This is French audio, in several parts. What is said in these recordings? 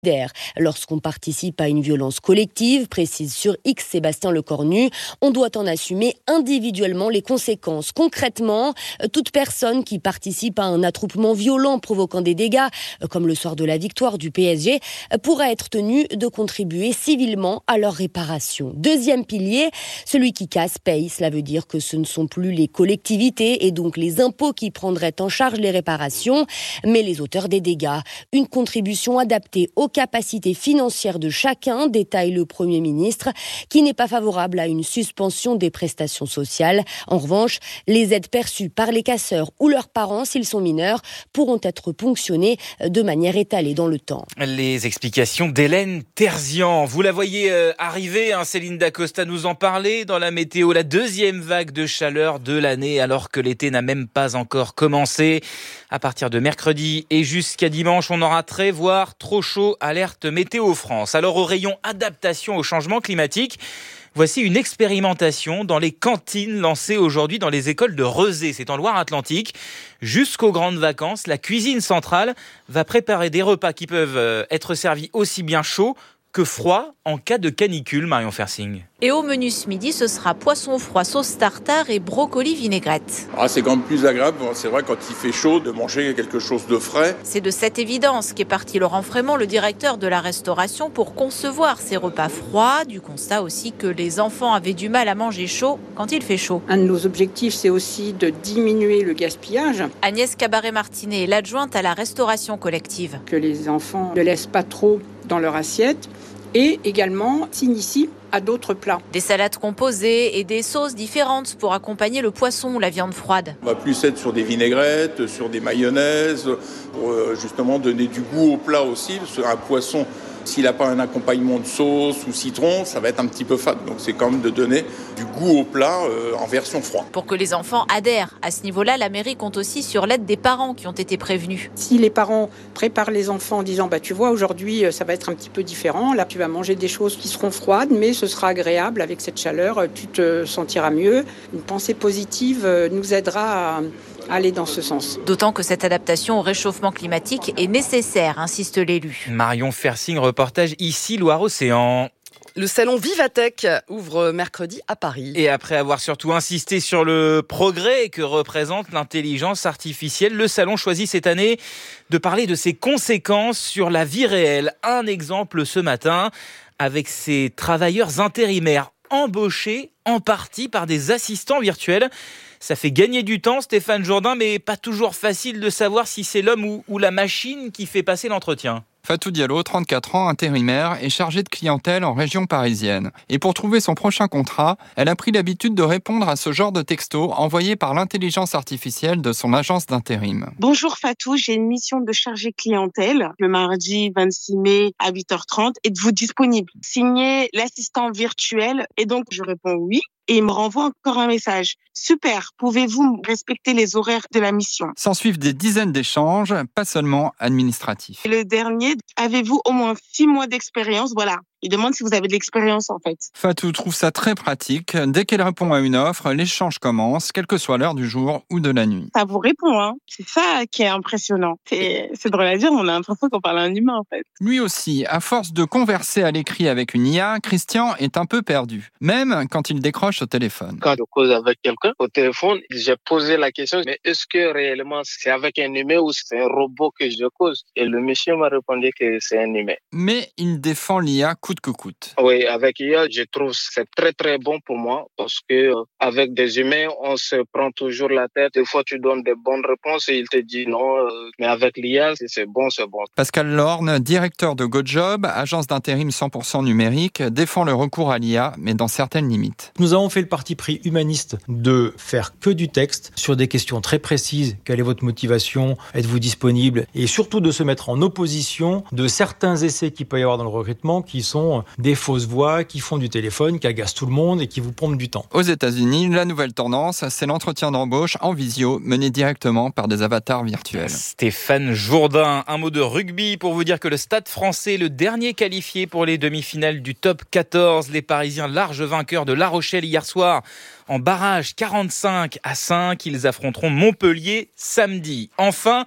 Lorsqu'on participe à une violence collective, précise sur X Sébastien Lecornu, on doit en assumer individuellement les conséquences. Concrètement, toute personne qui participe à un attroupement violent provoquant des dégâts, comme le soir de la victoire du PSG, pourra être tenue de contribuer civilement à leur réparation. Deuxième pilier, celui qui casse paye. Cela veut dire que ce ne sont plus les collectivités et donc les impôts qui prendraient en charge les réparations, mais les auteurs des dégâts. Une contribution adaptée aux capacités financières de chacun, détaille le Premier ministre, qui n'est pas favorable à une suspension des prestations sociales. En revanche, les aides perçues par les casseurs ou leurs parents, s'ils sont mineurs, pourront être ponctionnées de manière étalée dans le temps. Les explications d'Hélène Terzian. Vous la voyez arriver, Céline Dacosta nous en parlait dans la météo. La deuxième vague de chaleur de l'année, alors que l'été n'a même pas encore commencé. À partir de mercredi et jusqu'à dimanche, on aura très, voire trop chaud. Alerte Météo France. Alors au rayon adaptation au changement climatique, voici une expérimentation dans les cantines lancée aujourd'hui dans les écoles de Rezé. C'est en Loire-Atlantique. Jusqu'aux grandes vacances, la cuisine centrale va préparer des repas qui peuvent être servis aussi bien chauds que froid en cas de canicule, Marion Fersing. Et au menu ce midi, ce sera poisson froid sauce tartare et brocoli vinaigrette. C'est quand même plus agréable, c'est vrai, quand il fait chaud, de manger quelque chose de frais. C'est de cette évidence qu'est parti Laurent Frémont, le directeur de la restauration, pour concevoir ces repas froids. Du constat aussi que les enfants avaient du mal à manger chaud quand il fait chaud. Un de nos objectifs, c'est aussi de diminuer le gaspillage. Agnès Cabaret-Martinet est l'adjointe à la restauration collective. Que les enfants ne laissent pas trop dans leur assiette et également s'initient à d'autres plats. Des salades composées et des sauces différentes pour accompagner le poisson ou la viande froide. On va plus être sur des vinaigrettes, sur des mayonnaises, pour justement donner du goût au plat aussi. Sur un poisson, s'il n'a pas un accompagnement de sauce ou citron, ça va être un petit peu fade. Donc c'est quand même de donner du goût au plat en version froide. Pour que les enfants adhèrent à ce niveau-là, la mairie compte aussi sur l'aide des parents qui ont été prévenus. Si les parents préparent les enfants en disant tu vois, aujourd'hui ça va être un petit peu différent, là tu vas manger des choses qui seront froides mais ce sera agréable avec cette chaleur, tu te sentiras mieux. Une pensée positive nous aidera à aller dans ce sens. D'autant que cette adaptation au réchauffement climatique est nécessaire, insiste l'élu. Marion Fersing, reportage ici Loire-Océan. Le salon Vivatech ouvre mercredi à Paris. Et après avoir surtout insisté sur le progrès que représente l'intelligence artificielle, le salon choisit cette année de parler de ses conséquences sur la vie réelle. Un exemple ce matin avec ces travailleurs intérimaires embauchés en partie par des assistants virtuels. Ça fait gagner du temps, Stéphane Jourdain, mais pas toujours facile de savoir si c'est l'homme ou la machine qui fait passer l'entretien. Fatou Diallo, 34 ans, intérimaire, est chargée de clientèle en région parisienne. Et pour trouver son prochain contrat, elle a pris l'habitude de répondre à ce genre de texto envoyé par l'intelligence artificielle de son agence d'intérim. Bonjour Fatou, j'ai une mission de chargée clientèle le mardi 26 mai à 8h30. Êtes-vous disponible? Signé l'assistant virtuel. Et donc je réponds oui. Et il me renvoie encore un message. Super, pouvez-vous respecter les horaires de la mission? S'en suivent des dizaines d'échanges, pas seulement administratifs. Et le dernier, avez-vous au moins 6 mois d'expérience? Voilà. Il demande si vous avez de l'expérience en fait. Fatou trouve ça très pratique. Dès qu'elle répond à une offre, l'échange commence, quelle que soit l'heure du jour ou de la nuit. Ça vous répond, hein. C'est ça qui est impressionnant. C'est drôle à dire, on a l'impression qu'on parle à un humain en fait. Lui aussi, à force de converser à l'écrit avec une IA, Christian est un peu perdu, même quand il décroche au téléphone. Quand je cause avec quelqu'un au téléphone, j'ai posé la question, mais est-ce que réellement c'est avec un humain ou c'est un robot que je cause? Et le monsieur m'a répondu que c'est un humain. Mais il défend l'IA coûte que coûte. Oui, avec IA, je trouve que c'est très très bon pour moi parce que avec des humains, on se prend toujours la tête. Des fois, tu donnes des bonnes réponses et il te dit non. Mais avec l'IA, si c'est bon, c'est bon. Pascal Lorne, directeur de GoJob, agence d'intérim 100% numérique, défend le recours à l'IA, mais dans certaines limites. Nous avons fait le parti pris humaniste de faire que du texte sur des questions très précises. Quelle est votre motivation? Êtes-vous disponible? Et surtout de se mettre en opposition de certains essais qu'il peut y avoir dans le recrutement qui sont des fausses voix, qui font du téléphone, qui agacent tout le monde et qui vous pompent du temps. Aux États-Unis, la nouvelle tendance, c'est l'entretien d'embauche en visio mené directement par des avatars virtuels. Stéphane Jourdain, un mot de rugby pour vous dire que le Stade français, le dernier qualifié pour les demi-finales du top 14, les Parisiens larges vainqueurs de La Rochelle hier soir en barrage 45-5, ils affronteront Montpellier samedi. Enfin,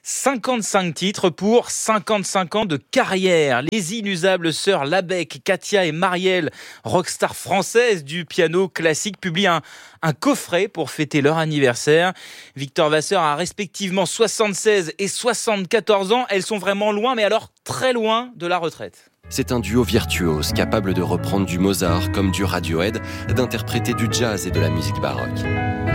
55 titres pour 55 ans de carrière. Les inusables sœurs Labec, Katia et Marielle, rockstar françaises du piano classique, publient un coffret pour fêter leur anniversaire. Victor Vasseur a respectivement 76 et 74 ans. Elles sont vraiment loin, mais alors très loin de la retraite. C'est un duo virtuose capable de reprendre du Mozart comme du Radiohead, d'interpréter du jazz et de la musique baroque.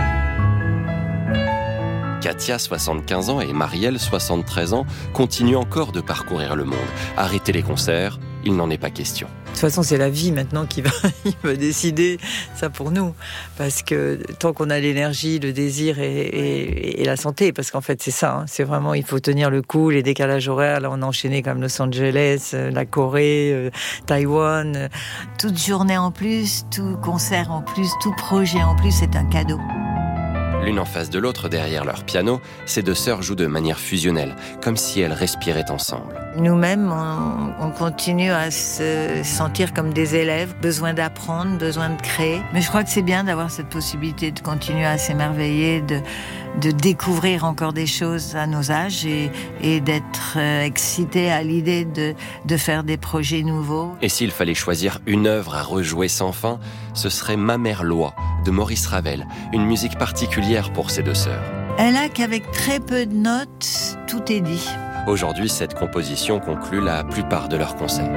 Katia, 75 ans, et Marielle, 73 ans, continuent encore de parcourir le monde. Arrêter les concerts, il n'en est pas question. De toute façon, c'est la vie maintenant qui va décider ça pour nous. Parce que tant qu'on a l'énergie, le désir et la santé, parce qu'en fait, c'est ça. C'est vraiment, il faut tenir le coup, les décalages horaires. Là, on a enchaîné comme Los Angeles, la Corée, Taïwan. Toute journée en plus, tout concert en plus, tout projet en plus, c'est un cadeau. L'une en face de l'autre derrière leur piano, ces deux sœurs jouent de manière fusionnelle, comme si elles respiraient ensemble. Nous-mêmes, on continue à se sentir comme des élèves, besoin d'apprendre, besoin de créer. Mais je crois que c'est bien d'avoir cette possibilité de continuer à s'émerveiller, de découvrir encore des choses à nos âges et d'être excité à l'idée de faire des projets nouveaux. Et s'il fallait choisir une œuvre à rejouer sans fin, ce serait Ma mère loi de Maurice Ravel, une musique particulière pour ces deux sœurs. Elle a qu'avec très peu de notes, tout est dit. Aujourd'hui, cette composition conclut la plupart de leurs concerts.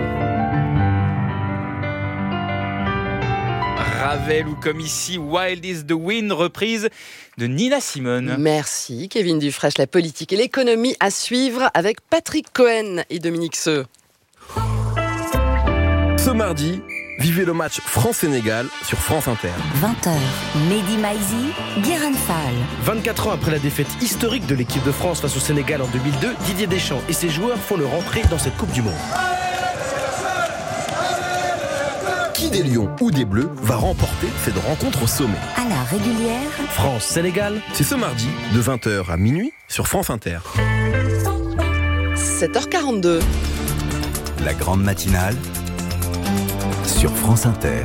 Ravel ou comme ici Wild is the Wind, reprise de Nina Simone. Merci Kevin Dufresne, la politique et l'économie à suivre avec Patrick Cohen et Dominique Seux. Ce mardi, vivez le match France-Sénégal sur France Inter. 20h, Mehdi Maizi, Guérin Fall. 24 ans après la défaite historique de l'équipe de France face au Sénégal en 2002, Didier Deschamps et ses joueurs font leur entrée dans cette Coupe du Monde. Qui des Lions ou des Bleus va remporter cette rencontre au sommet? À la régulière, France-Sénégal, c'est ce mardi de 20h à minuit sur France Inter. 7h42. La grande matinale sur France Inter.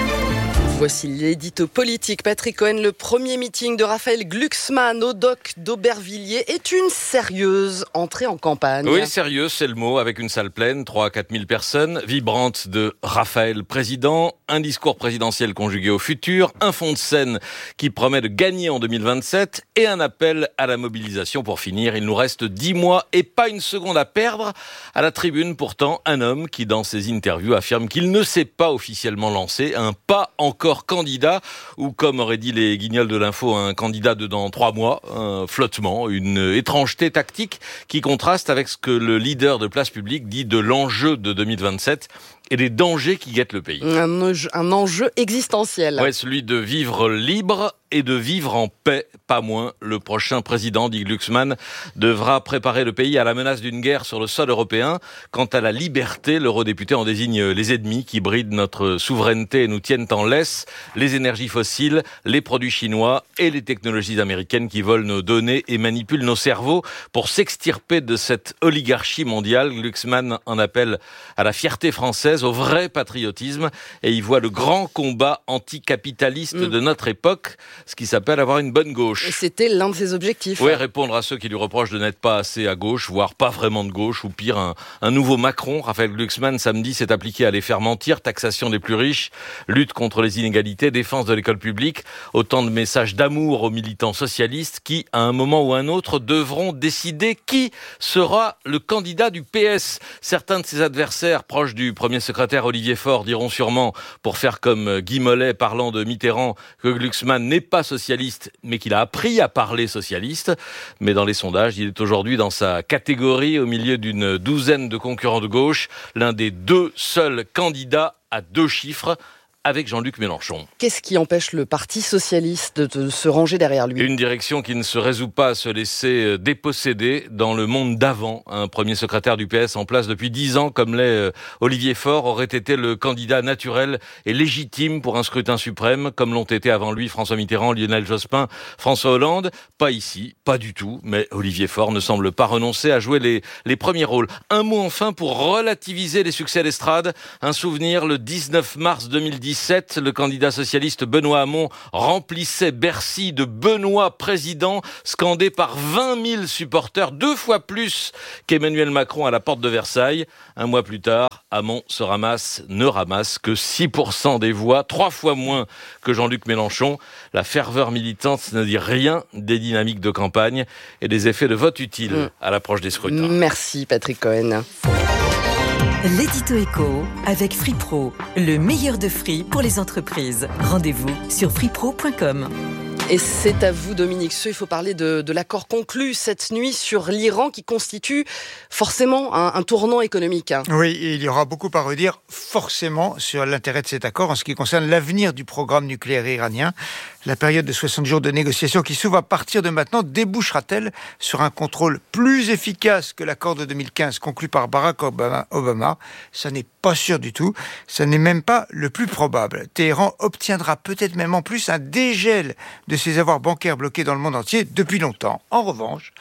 Voici l'édito politique. Patrick Cohen, le premier meeting de Raphaël Glucksmann au dock d'Aubervilliers est une sérieuse entrée en campagne. Oui, sérieuse, c'est le mot, avec une salle pleine, 3 à 4 000 personnes, vibrante de Raphaël président, un discours présidentiel conjugué au futur, un fond de scène qui promet de gagner en 2027 et un appel à la mobilisation pour finir. Il nous reste 10 mois et pas une seconde à perdre. À la tribune, pourtant, un homme qui, dans ses interviews, affirme qu'il ne s'est pas officiellement lancé, un pas encore candidat, ou comme auraient dit les guignols de l'info, un candidat de dans 3 mois, un flottement, une étrangeté tactique qui contraste avec ce que le leader de Place Publique dit de l'enjeu de 2027 et des dangers qui guettent le pays. Un enjeu existentiel. Ouais, celui de vivre libre et de vivre en paix, pas moins. Le prochain président, dit Glucksmann, devra préparer le pays à la menace d'une guerre sur le sol européen. Quant à la liberté, l'eurodéputé en désigne les ennemis qui brident notre souveraineté et nous tiennent en laisse, les énergies fossiles, les produits chinois et les technologies américaines qui volent nos données et manipulent nos cerveaux pour s'extirper de cette oligarchie mondiale. Glucksmann en appelle à la fierté française, au vrai patriotisme, et il voit le grand combat anticapitaliste de notre époque, ce qui s'appelle avoir une bonne gauche. Et c'était l'un de ses objectifs. Oui, répondre à ceux qui lui reprochent de n'être pas assez à gauche, voire pas vraiment de gauche, ou pire, un nouveau Macron. Raphaël Glucksmann, samedi, s'est appliqué à les faire mentir, taxation des plus riches, lutte contre les inégalités, défense de l'école publique, autant de messages d'amour aux militants socialistes qui, à un moment ou un autre, devront décider qui sera le candidat du PS. Certains de ses adversaires, proches du premier secrétaire Olivier Faure, diront sûrement, pour faire comme Guy Mollet parlant de Mitterrand, que Glucksmann n'est pas socialiste, mais qu'il a appris à parler socialiste. Mais dans les sondages, il est aujourd'hui dans sa catégorie, au milieu d'une douzaine de concurrents de gauche, l'un des 2 seuls candidats à 2 chiffres, avec Jean-Luc Mélenchon. Qu'est-ce qui empêche le Parti socialiste de se ranger derrière lui ? Une direction qui ne se résout pas à se laisser déposséder dans le monde d'avant. Un premier secrétaire du PS en place depuis 10 ans, comme l'est Olivier Faure, aurait été le candidat naturel et légitime pour un scrutin suprême, comme l'ont été avant lui François Mitterrand, Lionel Jospin, François Hollande. Pas ici, pas du tout, mais Olivier Faure ne semble pas renoncer à jouer les premiers rôles. Un mot enfin pour relativiser les succès d'estrade. Un souvenir, le 19 mars 2010, 2017, le candidat socialiste Benoît Hamon remplissait Bercy de Benoît président, scandé par 20 000 supporters, 2 fois plus qu'Emmanuel Macron à la porte de Versailles. Un mois plus tard, Hamon ne ramasse que 6% des voix, 3 fois moins que Jean-Luc Mélenchon. La ferveur militante ne dit rien des dynamiques de campagne et des effets de vote utiles à l'approche des scrutins. Merci Patrick Cohen. L'édito éco avec Free Pro, le meilleur de Free pour les entreprises. Rendez-vous sur freepro.com. Et c'est à vous, Dominique Seux. Il faut parler de l'accord conclu cette nuit sur l'Iran qui constitue forcément un tournant économique. Oui, il y aura beaucoup à redire forcément sur l'intérêt de cet accord en ce qui concerne l'avenir du programme nucléaire iranien. La période de 60 jours de négociation qui s'ouvre à partir de maintenant débouchera-t-elle sur un contrôle plus efficace que l'accord de 2015 conclu par Barack Obama? Ça n'est pas sûr du tout. Ça n'est même pas le plus probable. Téhéran obtiendra peut-être même en plus un dégel de ses avoirs bancaires bloqués dans le monde entier depuis longtemps. En revanche,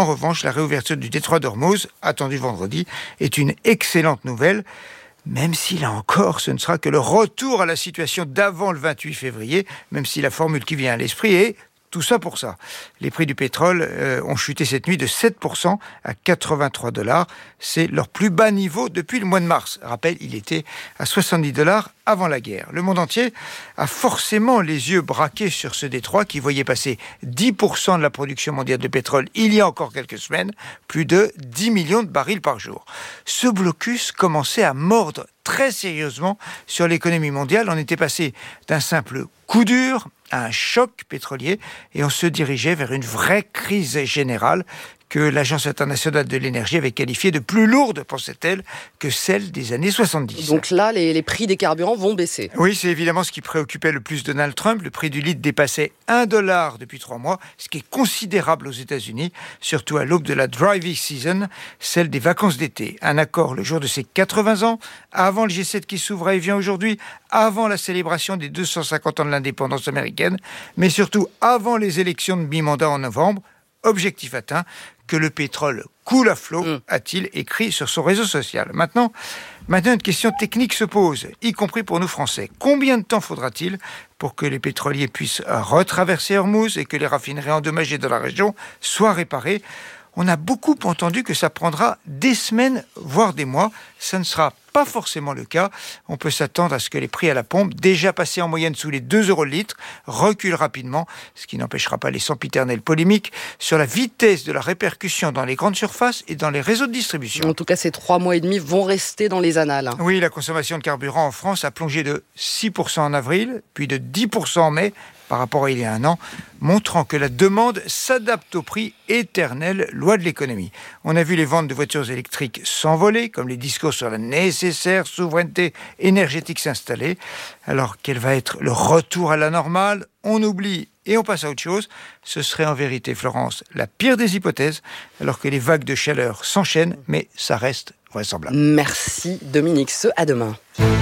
la réouverture du détroit d'Ormuz, attendue vendredi, est une excellente nouvelle. Même si, là encore, ce ne sera que le retour à la situation d'avant le 28 février, même si la formule qui vient à l'esprit est tout ça pour ça. Les prix du pétrole ont chuté cette nuit de 7% à $83. C'est leur plus bas niveau depuis le mois de mars. Rappel, il était à $70 avant la guerre. Le monde entier a forcément les yeux braqués sur ce détroit qui voyait passer 10% de la production mondiale de pétrole il y a encore quelques semaines, plus de 10 millions de barils par jour. Ce blocus commençait à mordre très sérieusement sur l'économie mondiale. On était passé d'un simple coup dur à un choc pétrolier et on se dirigeait vers une vraie crise générale que l'Agence internationale de l'énergie avait qualifiée de plus lourde, pensait-elle, que celle des années 70. Donc là, les prix des carburants vont baisser. Oui, c'est évidemment ce qui préoccupait le plus Donald Trump. Le prix du litre dépassait $1 depuis 3 mois, ce qui est considérable aux États-Unis, surtout à l'aube de la driving season, celle des vacances d'été. Un accord le jour de ses 80 ans, avant le G7 qui s'ouvre à Évian aujourd'hui, avant la célébration des 250 ans de l'indépendance américaine, mais surtout avant les élections de mi-mandat en novembre. Objectif atteint, que le pétrole coule à flot, a-t-il écrit sur son réseau social. Maintenant, une question technique se pose, y compris pour nous Français. Combien de temps faudra-t-il pour que les pétroliers puissent retraverser Ormuz et que les raffineries endommagées de la région soient réparées? On a beaucoup entendu que ça prendra des semaines, voire des mois. Ça ne sera pas forcément le cas. On peut s'attendre à ce que les prix à la pompe, déjà passés en moyenne sous les 2 € le litre, reculent rapidement, ce qui n'empêchera pas les sempiternelles polémiques sur la vitesse de la répercussion dans les grandes surfaces et dans les réseaux de distribution. En tout cas, ces 3 mois et demi vont rester dans les annales. Oui, la consommation de carburant en France a plongé de 6% en avril, puis de 10% en mai, par rapport à il y a un an, montrant que la demande s'adapte au prix éternel, loi de l'économie. On a vu les ventes de voitures électriques s'envoler, comme les discours sur la nécessaire souveraineté énergétique s'installer. Alors, quel va être le retour à la normale? On oublie et on passe à autre chose. Ce serait en vérité, Florence, la pire des hypothèses, alors que les vagues de chaleur s'enchaînent, mais ça reste vraisemblable. Merci Dominique Seux, à demain.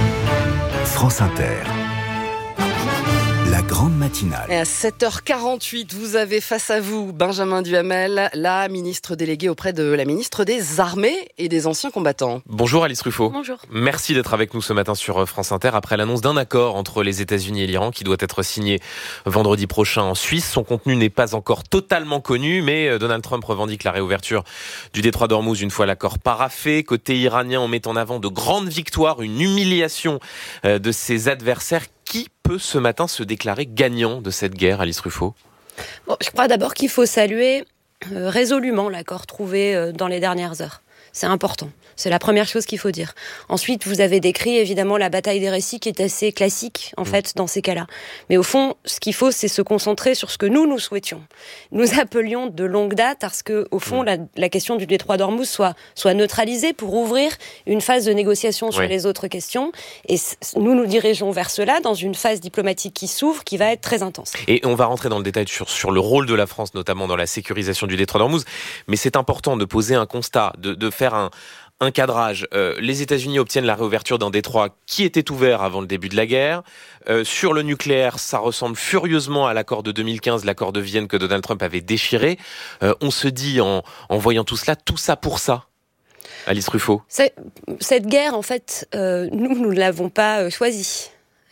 France Inter. La grande matinale. Et à 7h48, vous avez face à vous Benjamin Duhamel, la ministre déléguée auprès de la ministre des Armées et des Anciens Combattants. Bonjour Alice Ruffo. Bonjour. Merci d'être avec nous ce matin sur France Inter après l'annonce d'un accord entre les États-Unis et l'Iran qui doit être signé vendredi prochain en Suisse. Son contenu n'est pas encore totalement connu, mais Donald Trump revendique la réouverture du détroit d'Ormuz une fois l'accord paraphé. Côté iranien, on met en avant de grandes victoires, une humiliation de ses adversaires. Qui peut ce matin se déclarer gagnant de cette guerre, Alice Ruffo ? Je crois d'abord qu'il faut saluer résolument l'accord trouvé dans les dernières heures. C'est important. C'est la première chose qu'il faut dire. Ensuite, vous avez décrit évidemment la bataille des récits qui est assez classique en fait dans ces cas-là. Mais au fond, ce qu'il faut, c'est se concentrer sur ce que nous souhaitions. Nous appelions de longue date à ce que, au fond, la question du détroit d'Ormuz soit neutralisée pour ouvrir une phase de négociation sur les autres questions. Et nous dirigeons vers cela dans une phase diplomatique qui s'ouvre, qui va être très intense. Et on va rentrer dans le détail sur le rôle de la France, notamment dans la sécurisation du détroit d'Ormuz. Mais c'est important de poser un constat, de faire un cadrage. Les États-Unis obtiennent la réouverture d'un détroit qui était ouvert avant le début de la guerre. Sur le nucléaire, ça ressemble furieusement à l'accord de 2015, l'accord de Vienne que Donald Trump avait déchiré. On se dit, en voyant tout ça pour ça. Alice Ruffo. Cette guerre, en fait, nous ne l'avons pas choisie.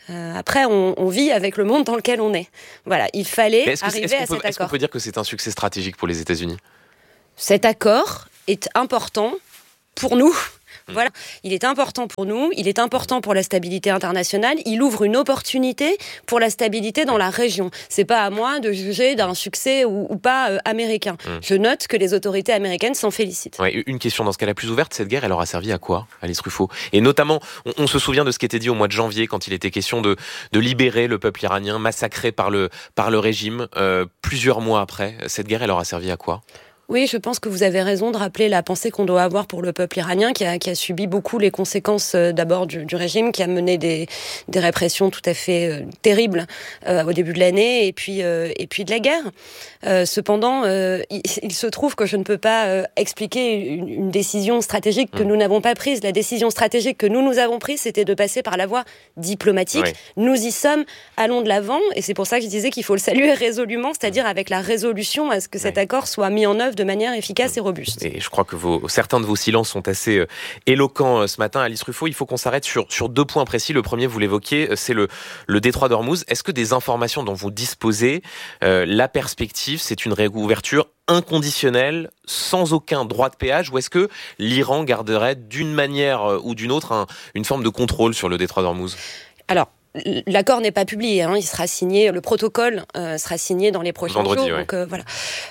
Après, on vit avec le monde dans lequel on est. Voilà, il fallait arriver à cet accord. Est-ce qu'on peut dire que c'est un succès stratégique pour les États-Unis ? Cet accord est important pour nous. Voilà, il est important pour nous, il est important pour la stabilité internationale, il ouvre une opportunité pour la stabilité dans la région. C'est pas à moi de juger d'un succès ou pas américain. Je note que les autorités américaines s'en félicitent. Ouais, une question dans ce cas-là plus ouverte, cette guerre, elle aura servi à quoi, Alice Ruffo ? Et notamment, on se souvient de ce qui était dit au mois de janvier quand il était question de libérer le peuple iranien massacré par le régime. Plusieurs mois après, cette guerre, elle aura servi à quoi ? Oui, je pense que vous avez raison de rappeler la pensée qu'on doit avoir pour le peuple iranien qui a subi beaucoup les conséquences d'abord du régime, qui a mené des répressions tout à fait terribles au début de l'année et puis de la guerre. Cependant, il se trouve que je ne peux pas expliquer une décision stratégique que nous n'avons pas prise. La décision stratégique que nous avons prise, c'était de passer par la voie diplomatique. Oui. Nous y sommes, allons de l'avant, et c'est pour ça que je disais qu'il faut le saluer résolument, c'est-à-dire avec la résolution à ce que cet accord soit mis en œuvre de manière efficace et robuste. Et je crois que certains de vos silences sont assez éloquents ce matin. Alice Ruffo, il faut qu'on s'arrête sur 2 points précis. Le premier, vous l'évoquiez, c'est le détroit d'Ormuz. Est-ce que des informations dont vous disposez, la perspective, c'est une réouverture inconditionnelle, sans aucun droit de péage, ou est-ce que l'Iran garderait d'une manière ou d'une autre une forme de contrôle sur le détroit d'Ormuz ? Alors, l'accord n'est pas publié, il sera signé, le protocole sera signé dans les prochains jours. Ouais. Donc voilà.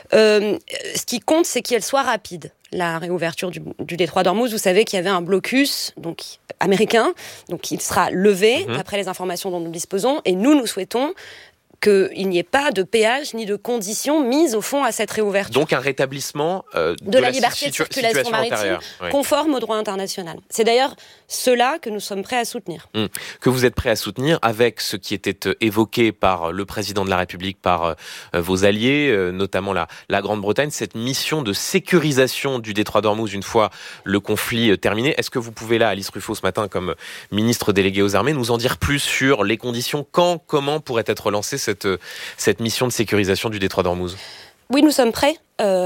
Ce qui compte, c'est qu'elle soit rapide. La réouverture du détroit d'Ormuz, vous savez qu'il y avait un blocus donc américain, donc il sera levé après les informations dont nous disposons, et nous souhaitons qu'il n'y ait pas de péage ni de conditions mises au fond à cette réouverture. Donc un rétablissement de la liberté de circulation maritime conforme au droit international. C'est d'ailleurs cela que nous sommes prêts à soutenir. Que vous êtes prêts à soutenir avec ce qui était évoqué par le président de la République, par vos alliés, notamment la Grande-Bretagne, cette mission de sécurisation du détroit d'Ormuz une fois le conflit terminé. Est-ce que vous pouvez là, Alice Ruffo, ce matin, comme ministre déléguée aux armées, nous en dire plus sur les conditions, quand, comment pourrait être lancée cette mission de sécurisation du détroit d'Ormuz ? Oui, nous sommes prêts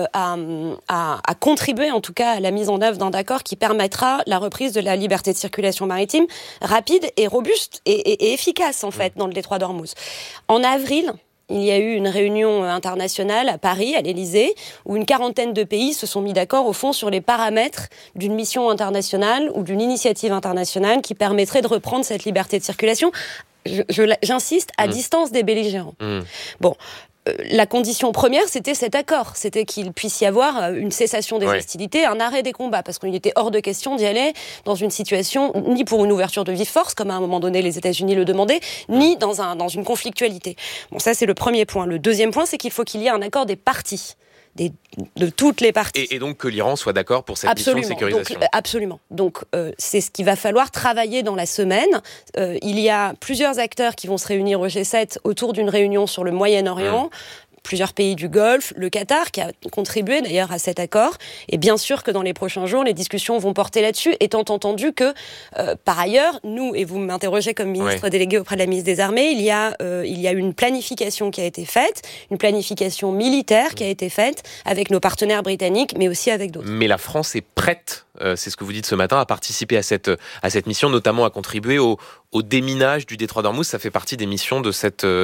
à contribuer en tout cas à la mise en œuvre d'un accord qui permettra la reprise de la liberté de circulation maritime rapide et robuste et efficace en fait dans le détroit d'Ormuz. En avril, il y a eu une réunion internationale à Paris, à l'Élysée, où une quarantaine de pays se sont mis d'accord au fond sur les paramètres d'une mission internationale ou d'une initiative internationale qui permettrait de reprendre cette liberté de circulation. J'insiste, à distance des belligérants. Bon, la condition première, c'était cet accord. C'était qu'il puisse y avoir une cessation des hostilités, un arrêt des combats, parce qu'il était hors de question d'y aller dans une situation, ni pour une ouverture de vive force, comme à un moment donné les États-Unis le demandaient, ni dans une conflictualité. Bon, ça c'est le premier point. Le deuxième point, c'est qu'il faut qu'il y ait un accord des parties. De toutes les parties. Et donc que l'Iran soit d'accord pour cette mission de sécurisation. Absolument. Donc c'est ce qu'il va falloir travailler dans la semaine. Il y a plusieurs acteurs qui vont se réunir au G7 autour d'une réunion sur le Moyen-Orient. Plusieurs pays du Golfe, le Qatar qui a contribué d'ailleurs à cet accord, et bien sûr que dans les prochains jours les discussions vont porter là-dessus, étant entendu que par ailleurs nous, et vous m'interrogez comme ministre délégué auprès de la ministre des Armées, il y a une planification qui a été faite, une planification militaire qui a été faite avec nos partenaires britanniques mais aussi avec d'autres. Mais la France est prête, c'est ce que vous dites ce matin, à participer à cette mission, notamment à contribuer au déminage du détroit d'Ormuz. Ça fait partie des missions de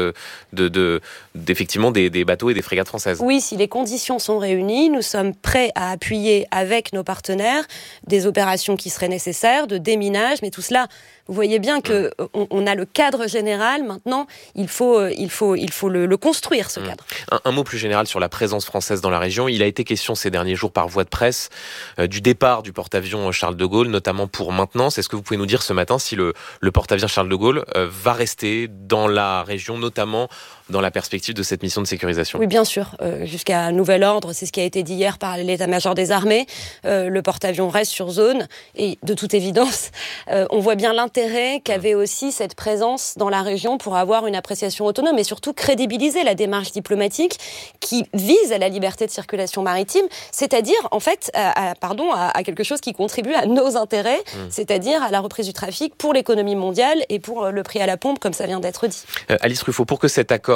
effectivement des bateaux et des frégates françaises. Oui, si les conditions sont réunies, nous sommes prêts à appuyer avec nos partenaires des opérations qui seraient nécessaires, de déminage, mais tout cela, vous voyez bien que on a le cadre général. Maintenant, il faut le construire, ce cadre. Un mot plus général sur la présence française dans la région. Il a été question ces derniers jours par voie de presse du départ du porte-avions Charles de Gaulle, notamment pour maintenance. Est-ce que vous pouvez nous dire ce matin si le porte-avions Charles de Gaulle va rester dans la région, notamment dans la perspective de cette mission de sécurisation? Oui, bien sûr. Jusqu'à nouvel ordre, c'est ce qui a été dit hier par l'état-major des armées. Le porte-avions reste sur zone et de toute évidence, on voit bien l'intérêt qu'avait aussi cette présence dans la région pour avoir une appréciation autonome et surtout crédibiliser la démarche diplomatique qui vise à la liberté de circulation maritime, c'est-à-dire en fait à quelque chose qui contribue à nos intérêts, c'est-à-dire à la reprise du trafic pour l'économie mondiale et pour le prix à la pompe, comme ça vient d'être dit. Alice Ruffo, pour que cet accord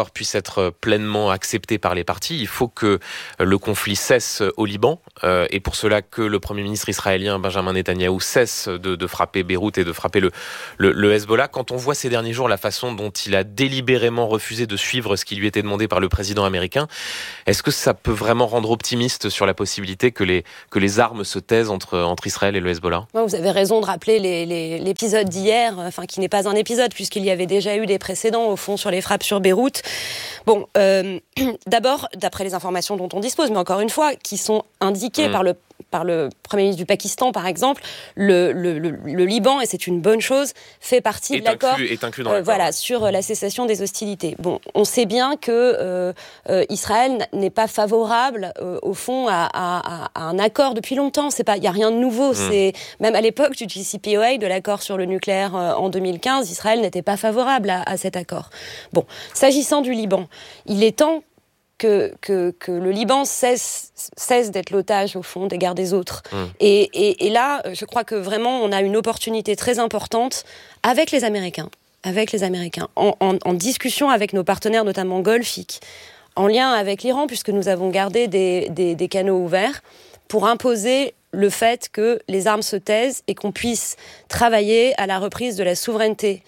accord puisse être pleinement accepté par les parties, il faut que le conflit cesse au Liban, et pour cela que le Premier ministre israélien Benjamin Netanyahou cesse de frapper Beyrouth et de frapper le Hezbollah. Quand on voit ces derniers jours la façon dont il a délibérément refusé de suivre ce qui lui était demandé par le président américain, est-ce que ça peut vraiment rendre optimiste sur la possibilité que les armes se taisent entre Israël et le Hezbollah? Vous avez raison de rappeler l'épisode d'hier, qui n'est pas un épisode puisqu'il y avait déjà eu des précédents au fond sur les frappes sur Beyrouth. Bon, d'abord, d'après les informations dont on dispose, mais encore une fois, qui sont indiquées par le Premier ministre du Pakistan, par exemple, le Liban, et c'est une bonne chose, fait partie de l'accord, est inclus dans l'accord. Sur la cessation des hostilités. Bon, on sait bien que Israël n'est pas favorable, au fond, à un accord depuis longtemps. Il n'y a rien de nouveau. C'est même à l'époque du JCPOA, de l'accord sur le nucléaire en 2015, Israël n'était pas favorable à cet accord. Bon, s'agissant du Liban, il est temps que le Liban cesse d'être l'otage, au fond, des guerres des autres. Et là, je crois que vraiment, on a une opportunité très importante avec les Américains, en discussion avec nos partenaires, notamment golfiques, en lien avec l'Iran, puisque nous avons gardé des canaux ouverts, pour imposer le fait que les armes se taisent et qu'on puisse travailler à la reprise de la souveraineté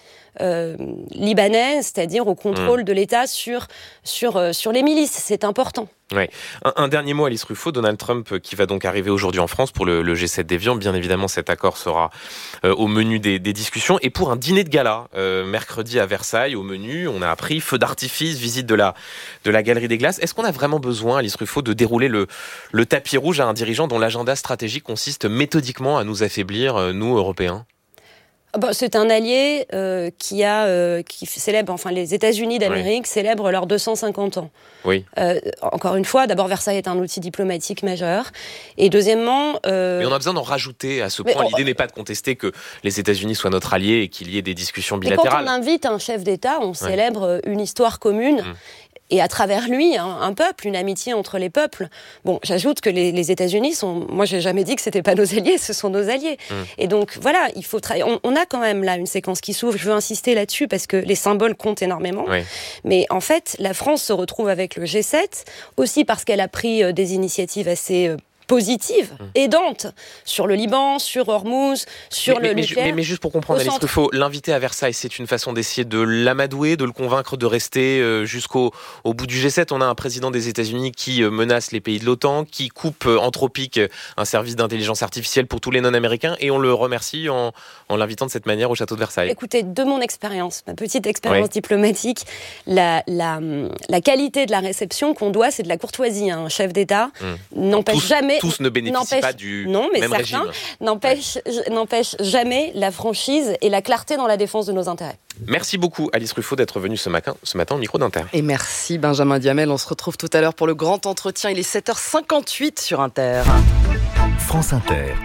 libanaise, c'est-à-dire au contrôle de l'État sur les milices. C'est important. Ouais. Un dernier mot, Alice Ruffo. Donald Trump qui va donc arriver aujourd'hui en France pour le G7 d'Évian. Bien évidemment, cet accord sera au menu des discussions. Et pour un dîner de gala, mercredi à Versailles, au menu, on a appris feu d'artifice, visite de la Galerie des Glaces. Est-ce qu'on a vraiment besoin, Alice Ruffo, de dérouler le tapis rouge à un dirigeant dont l'agenda stratégique consiste méthodiquement à nous affaiblir, nous, Européens ? C'est un allié qui célèbre, les États-Unis d'Amérique célèbrent leurs 250 ans. Oui. Encore une fois, d'abord, Versailles est un outil diplomatique majeur. Et deuxièmement... Mais on a besoin d'en rajouter à ce point. L'idée n'est pas de contester que les États-Unis soient notre allié et qu'il y ait des discussions bilatérales. Et quand on invite un chef d'État, on célèbre une histoire commune. Et à travers lui, un peuple, une amitié entre les peuples. Bon, j'ajoute que les États-Unis sont... Moi, j'ai jamais dit que c'était pas nos alliés, ce sont nos alliés. Et donc, voilà, il faut travailler. On a quand même là une séquence qui s'ouvre. Je veux insister là-dessus parce que les symboles comptent énormément. Mais en fait, la France se retrouve avec le G7, aussi parce qu'elle a pris des initiatives assez... positive, aidante, sur le Liban, sur Hormuz, sur le nucléaire. Mais juste pour comprendre, Alice Ruffo, l'inviter à Versailles, c'est une façon d'essayer de l'amadouer, de le convaincre de rester jusqu'au bout du G7. On a un président des États-Unis qui menace les pays de l'OTAN, qui coupe Anthropic, un service d'intelligence artificielle pour tous les non-américains, et on le remercie en l'invitant de cette manière au château de Versailles. Écoutez, de mon expérience, ma petite expérience diplomatique, la qualité de la réception qu'on doit, c'est de la courtoisie. Un chef d'État n'empêche jamais... Tous ne bénéficient pas du même régime. N'empêche jamais la franchise et la clarté dans la défense de nos intérêts. Merci beaucoup Alice Ruffo d'être venue ce matin au micro d'Inter. Et merci Benjamin Diamel, on se retrouve tout à l'heure pour le grand entretien. Il est 7h58 sur Inter. France Inter.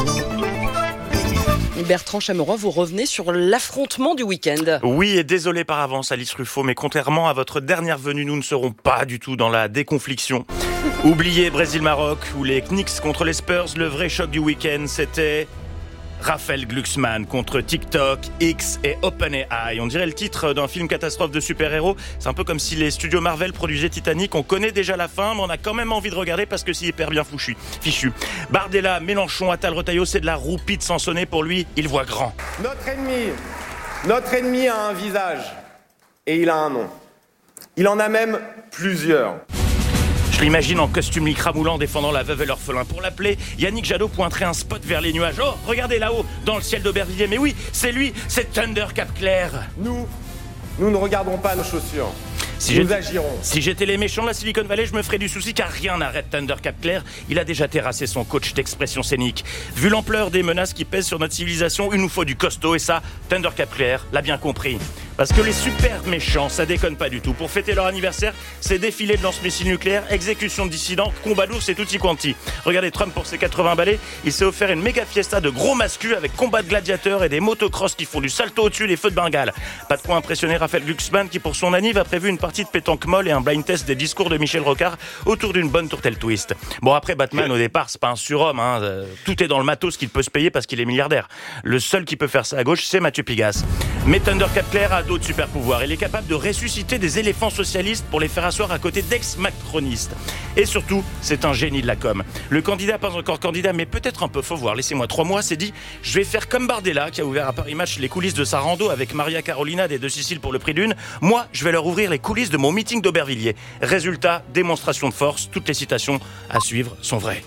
Bertrand Chameroy, vous revenez sur l'affrontement du week-end. Oui, et désolé par avance Alice Ruffo, mais contrairement à votre dernière venue, nous ne serons pas du tout dans la déconfliction. Oubliez Brésil-Maroc ou les Knicks contre les Spurs, le vrai choc du week-end, c'était Raphaël Glucksmann contre TikTok, X et OpenAI. On dirait le titre d'un film catastrophe de super-héros. C'est un peu comme si les studios Marvel produisaient Titanic. On connaît déjà la fin, mais on a quand même envie de regarder parce que c'est hyper bien fichu. Bardella, Mélenchon, Attal, Retailleau, c'est de la roupie de Sansonnet pour lui. Il voit grand. Notre ennemi a un visage et il a un nom. Il en a même plusieurs. Je l'imagine en costume lycra moulant défendant la veuve et l'orphelin. Pour l'appeler, Yannick Jadot pointerait un spot vers les nuages. Oh, regardez là-haut, dans le ciel d'Aubervilliers. Mais oui, c'est lui, c'est Thunder Cap-Clair. Nous ne regardons pas nos chaussures. Nous agirons. Si j'étais les méchants de la Silicon Valley, je me ferais du souci car rien n'arrête Thunder Cap-Clair. Il a déjà terrassé son coach d'expression scénique. Vu l'ampleur des menaces qui pèsent sur notre civilisation, il nous faut du costaud et ça, Thunder Cap-Clair l'a bien compris. Parce que les super méchants, ça déconne pas du tout. Pour fêter leur anniversaire, c'est défilé de lance-missiles nucléaires, exécution de dissidents, combat d'ours et tutti quanti. Regardez Trump pour ses 80 balais, il s'est offert une méga fiesta de gros mascus avec combat de gladiateurs et des motocross qui font du salto au-dessus des feux de Bengale. Pas de quoi impressionner Raphaël Glucksmann qui pour son anniv a prévu une partie de pétanque molle et un blind test des discours de Michel Rocard autour d'une bonne tourtelle twist. Bon après Batman au départ c'est pas un surhomme, tout est dans le matos qu'il peut se payer parce qu'il est milliardaire. Le seul qui peut faire ça à gauche c'est Mathieu Pigasse. Mais Thunder Cap-Clair a d'autres super pouvoirs. Il est capable de ressusciter des éléphants socialistes pour les faire asseoir à côté d'ex-macronistes. Et surtout, c'est un génie de la com. Le candidat, pas encore candidat, mais peut-être un peu, faut voir. Laissez-moi 3 mois, s'est dit, je vais faire comme Bardella, qui a ouvert à Paris Match les coulisses de sa rando avec Maria Carolina des Deux Siciles pour le prix d'une. Moi, je vais leur ouvrir les coulisses de mon meeting d'Aubervilliers. Résultat, démonstration de force. Toutes les citations à suivre sont vraies.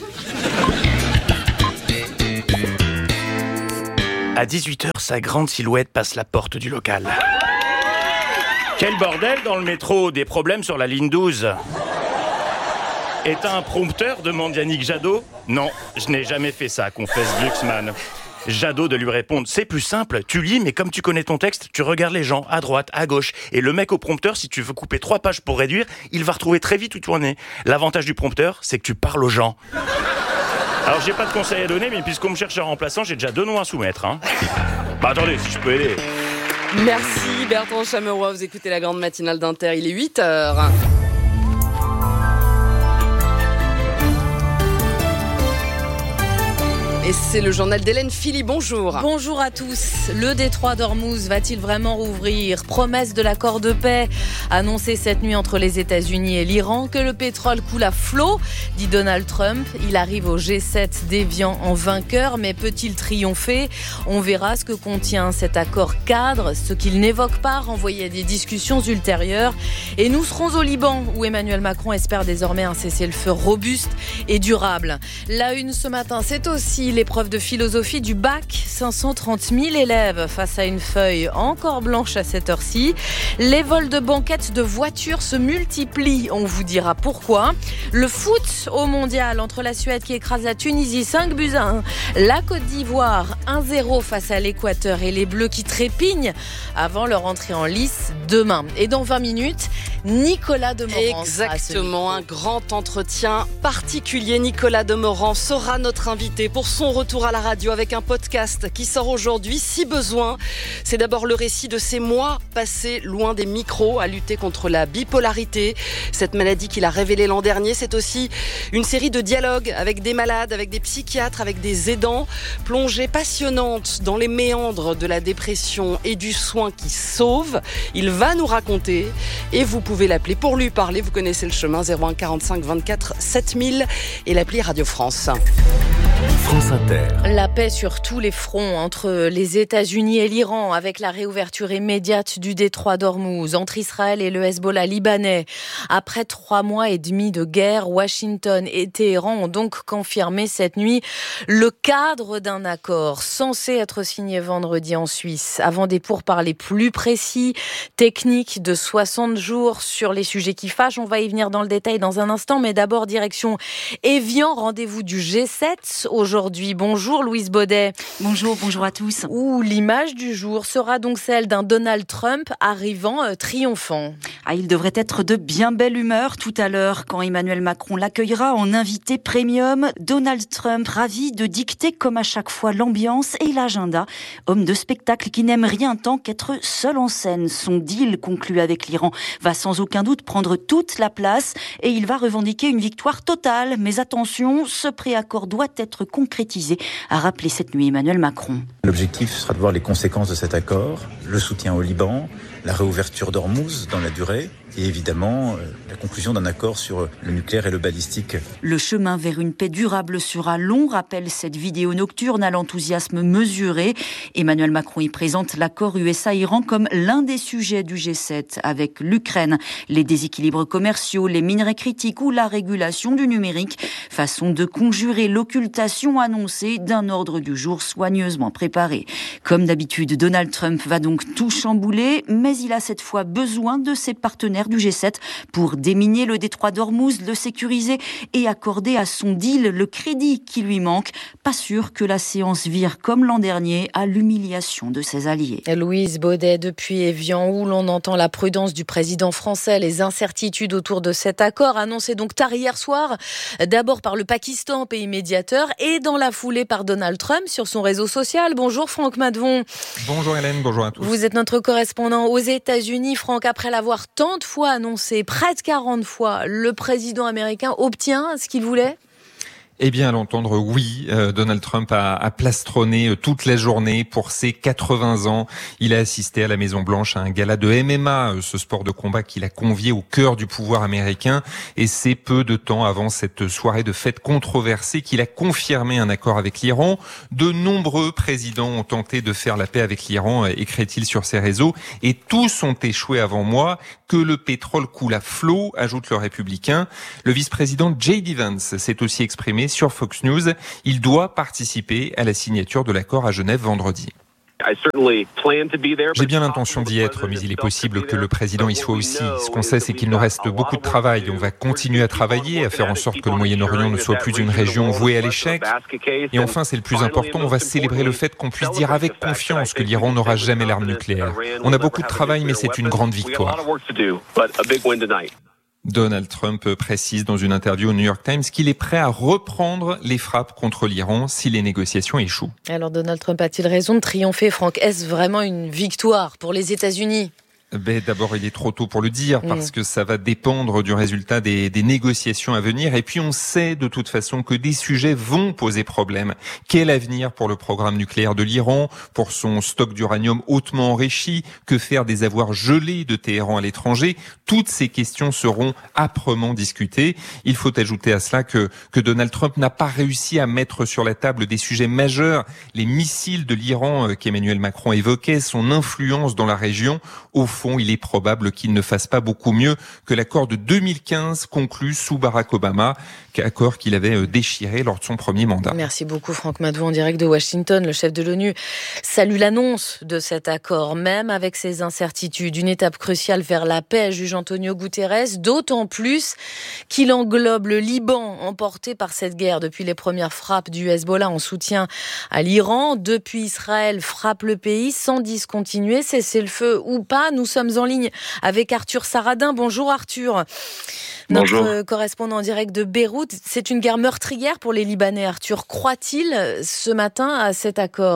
À 18h, sa grande silhouette passe la porte du local. Quel bordel dans le métro, des problèmes sur la ligne 12. Est un prompteur, demande Yannick Jadot. Non, je n'ai jamais fait ça, confesse Glucksmann. Jadot de lui répondre, c'est plus simple, tu lis, mais comme tu connais ton texte, tu regardes les gens, à droite, à gauche. Et le mec au prompteur, si tu veux couper 3 pages pour réduire, il va retrouver très vite où tu en es. L'avantage du prompteur, c'est que tu parles aux gens. Alors j'ai pas de conseils à donner, mais puisqu'on me cherche un remplaçant, j'ai déjà 2 noms à soumettre. Bah attendez, si je peux aider. Merci Bertrand Chameroy, vous écoutez la grande matinale d'Inter, il est 8h. Et c'est le journal d'Hélène Philly, bonjour. Bonjour à tous. Le détroit d'Ormuz va-t-il vraiment rouvrir ? Promesse de l'accord de paix annoncé cette nuit entre les États-Unis et l'Iran. Que le pétrole coule à flot, dit Donald Trump. Il arrive au G7 déviant en vainqueur, mais peut-il triompher ? On verra ce que contient cet accord cadre, ce qu'il n'évoque pas, renvoyé à des discussions ultérieures. Et nous serons au Liban, où Emmanuel Macron espère désormais un cessez-le-feu robuste et durable. La une ce matin, c'est aussi l'épreuve de philosophie du bac. 530 000 élèves face à une feuille encore blanche à cette heure-ci. Les vols de banquettes de voitures se multiplient. On vous dira pourquoi. Le foot au mondial entre la Suède qui écrase la Tunisie 5-1. La Côte d'Ivoire 1-0 face à l'Équateur et les Bleus qui trépignent avant leur entrée en lice demain. Et dans 20 minutes, Nicolas Demorand. Exactement, un grand entretien particulier. Nicolas Demorand sera notre invité pour son retour à la radio avec un podcast qui sort aujourd'hui, si besoin. C'est d'abord le récit de ces mois passés loin des micros à lutter contre la bipolarité, cette maladie qu'il a révélée l'an dernier. C'est aussi une série de dialogues avec des malades, avec des psychiatres, avec des aidants, plongée passionnante dans les méandres de la dépression et du soin qui sauve. Il va nous raconter et vous pouvez l'appeler pour lui parler. Vous connaissez le chemin, 01 45 24 7000 et l'appli Radio France. France Inter. La paix sur tous les fronts entre les États-Unis et l'Iran avec la réouverture immédiate du détroit d'Ormuz entre Israël et le Hezbollah libanais. Après 3 mois et demi de guerre, Washington et Téhéran ont donc confirmé cette nuit le cadre d'un accord censé être signé vendredi en Suisse avant des pourparlers plus précis, techniques de 60 jours sur les sujets qui fâchent. On va y venir dans le détail dans un instant, mais d'abord direction Évian, rendez-vous du G7 aujourd'hui. Bonjour Louise Baudet. Bonjour à tous. Où l'image du jour sera donc celle d'un Donald Trump arrivant triomphant. Il devrait être de bien belle humeur tout à l'heure quand Emmanuel Macron l'accueillera en invité premium. Donald Trump ravi de dicter comme à chaque fois l'ambiance et l'agenda. Homme de spectacle qui n'aime rien tant qu'être seul en scène. Son deal conclu avec l'Iran va sans aucun doute prendre toute la place et il va revendiquer une victoire totale. Mais attention, ce préaccord doit être concrétisé, a rappelé cette nuit Emmanuel Macron. L'objectif sera de voir les conséquences de cet accord, le soutien au Liban, la réouverture d'Ormuz dans la durée et évidemment la conclusion d'un accord sur le nucléaire et le balistique. Le chemin vers une paix durable sera long, rappelle cette vidéo nocturne à l'enthousiasme mesuré. Emmanuel Macron y présente l'accord USA-Iran comme l'un des sujets du G7 avec l'Ukraine, les déséquilibres commerciaux, les minerais critiques ou la régulation du numérique. Façon de conjurer l'occultation annoncée d'un ordre du jour soigneusement préparé. Comme d'habitude, Donald Trump va donc tout chambouler, mais il a cette fois besoin de ses partenaires du G7 pour déminer le détroit d'Ormuz, le sécuriser et accorder à son deal le crédit qui lui manque. Pas sûr que la séance vire comme l'an dernier à l'humiliation de ses alliés. Louise Baudet depuis Évian où l'on entend la prudence du président français, les incertitudes autour de cet accord annoncé donc tard hier soir, d'abord par le Pakistan, pays médiateur, et dans la foulée par Donald Trump sur son réseau social. Bonjour Franck Madvon. Bonjour Hélène, bonjour à tous. Vous êtes notre correspondant aux États-Unis. Franck, après l'avoir tant de fois annoncé, près de 40 fois, le président américain obtient ce qu'il voulait ? Eh bien, à l'entendre, oui, Donald Trump a plastronné toute la journée pour ses 80 ans. Il a assisté à la Maison-Blanche à un gala de MMA, ce sport de combat qu'il a convié au cœur du pouvoir américain. Et c'est peu de temps avant cette soirée de fête controversée qu'il a confirmé un accord avec l'Iran. De nombreux présidents ont tenté de faire la paix avec l'Iran, écrit-il sur ses réseaux, et tous ont échoué avant moi. Que le pétrole coule à flot, ajoute le républicain. Le vice-président J.D. Vance s'est aussi exprimé sur Fox News. Il doit participer à la signature de l'accord à Genève vendredi. J'ai bien l'intention d'y être, mais il est possible que le président y soit aussi. Ce qu'on sait, c'est qu'il nous reste beaucoup de travail. On va continuer à travailler, à faire en sorte que le Moyen-Orient ne soit plus une région vouée à l'échec. Et enfin, c'est le plus important, on va célébrer le fait qu'on puisse dire avec confiance que l'Iran n'aura jamais l'arme nucléaire. On a beaucoup de travail, mais c'est une grande victoire. Donald Trump précise dans une interview au New York Times qu'il est prêt à reprendre les frappes contre l'Iran si les négociations échouent. Alors Donald Trump a-t-il raison de triompher, Franck ? Est-ce vraiment une victoire pour les États-Unis ? D'abord, il est trop tôt pour le dire parce que ça va dépendre du résultat des négociations à venir. Et puis, on sait de toute façon que des sujets vont poser problème. Quel avenir pour le programme nucléaire de l'Iran, pour son stock d'uranium hautement enrichi? Que faire des avoirs gelés de Téhéran à l'étranger? Toutes ces questions seront âprement discutées. Il faut ajouter à cela que Donald Trump n'a pas réussi à mettre sur la table des sujets majeurs. Les missiles de l'Iran qu'Emmanuel Macron évoquait, son influence dans la région. Au fond, il est probable qu'il ne fasse pas beaucoup mieux que l'accord de 2015 conclu sous Barack Obama, accord qu'il avait déchiré lors de son premier mandat. Merci beaucoup Franck Madou en direct de Washington. Le chef de l'ONU salue l'annonce de cet accord, même avec ses incertitudes. Une étape cruciale vers la paix, juge Antonio Guterres, d'autant plus qu'il englobe le Liban, emporté par cette guerre depuis les premières frappes du Hezbollah en soutien à l'Iran. Depuis, Israël frappe le pays sans discontinuer, cesser le feu ou pas. Nous sommes en ligne avec Arthur Saradin. Bonjour Arthur. Bonjour. Notre correspondant en direct de Beyrouth. C'est une guerre meurtrière pour les Libanais, Arthur. Croit-il ce matin à cet accord ?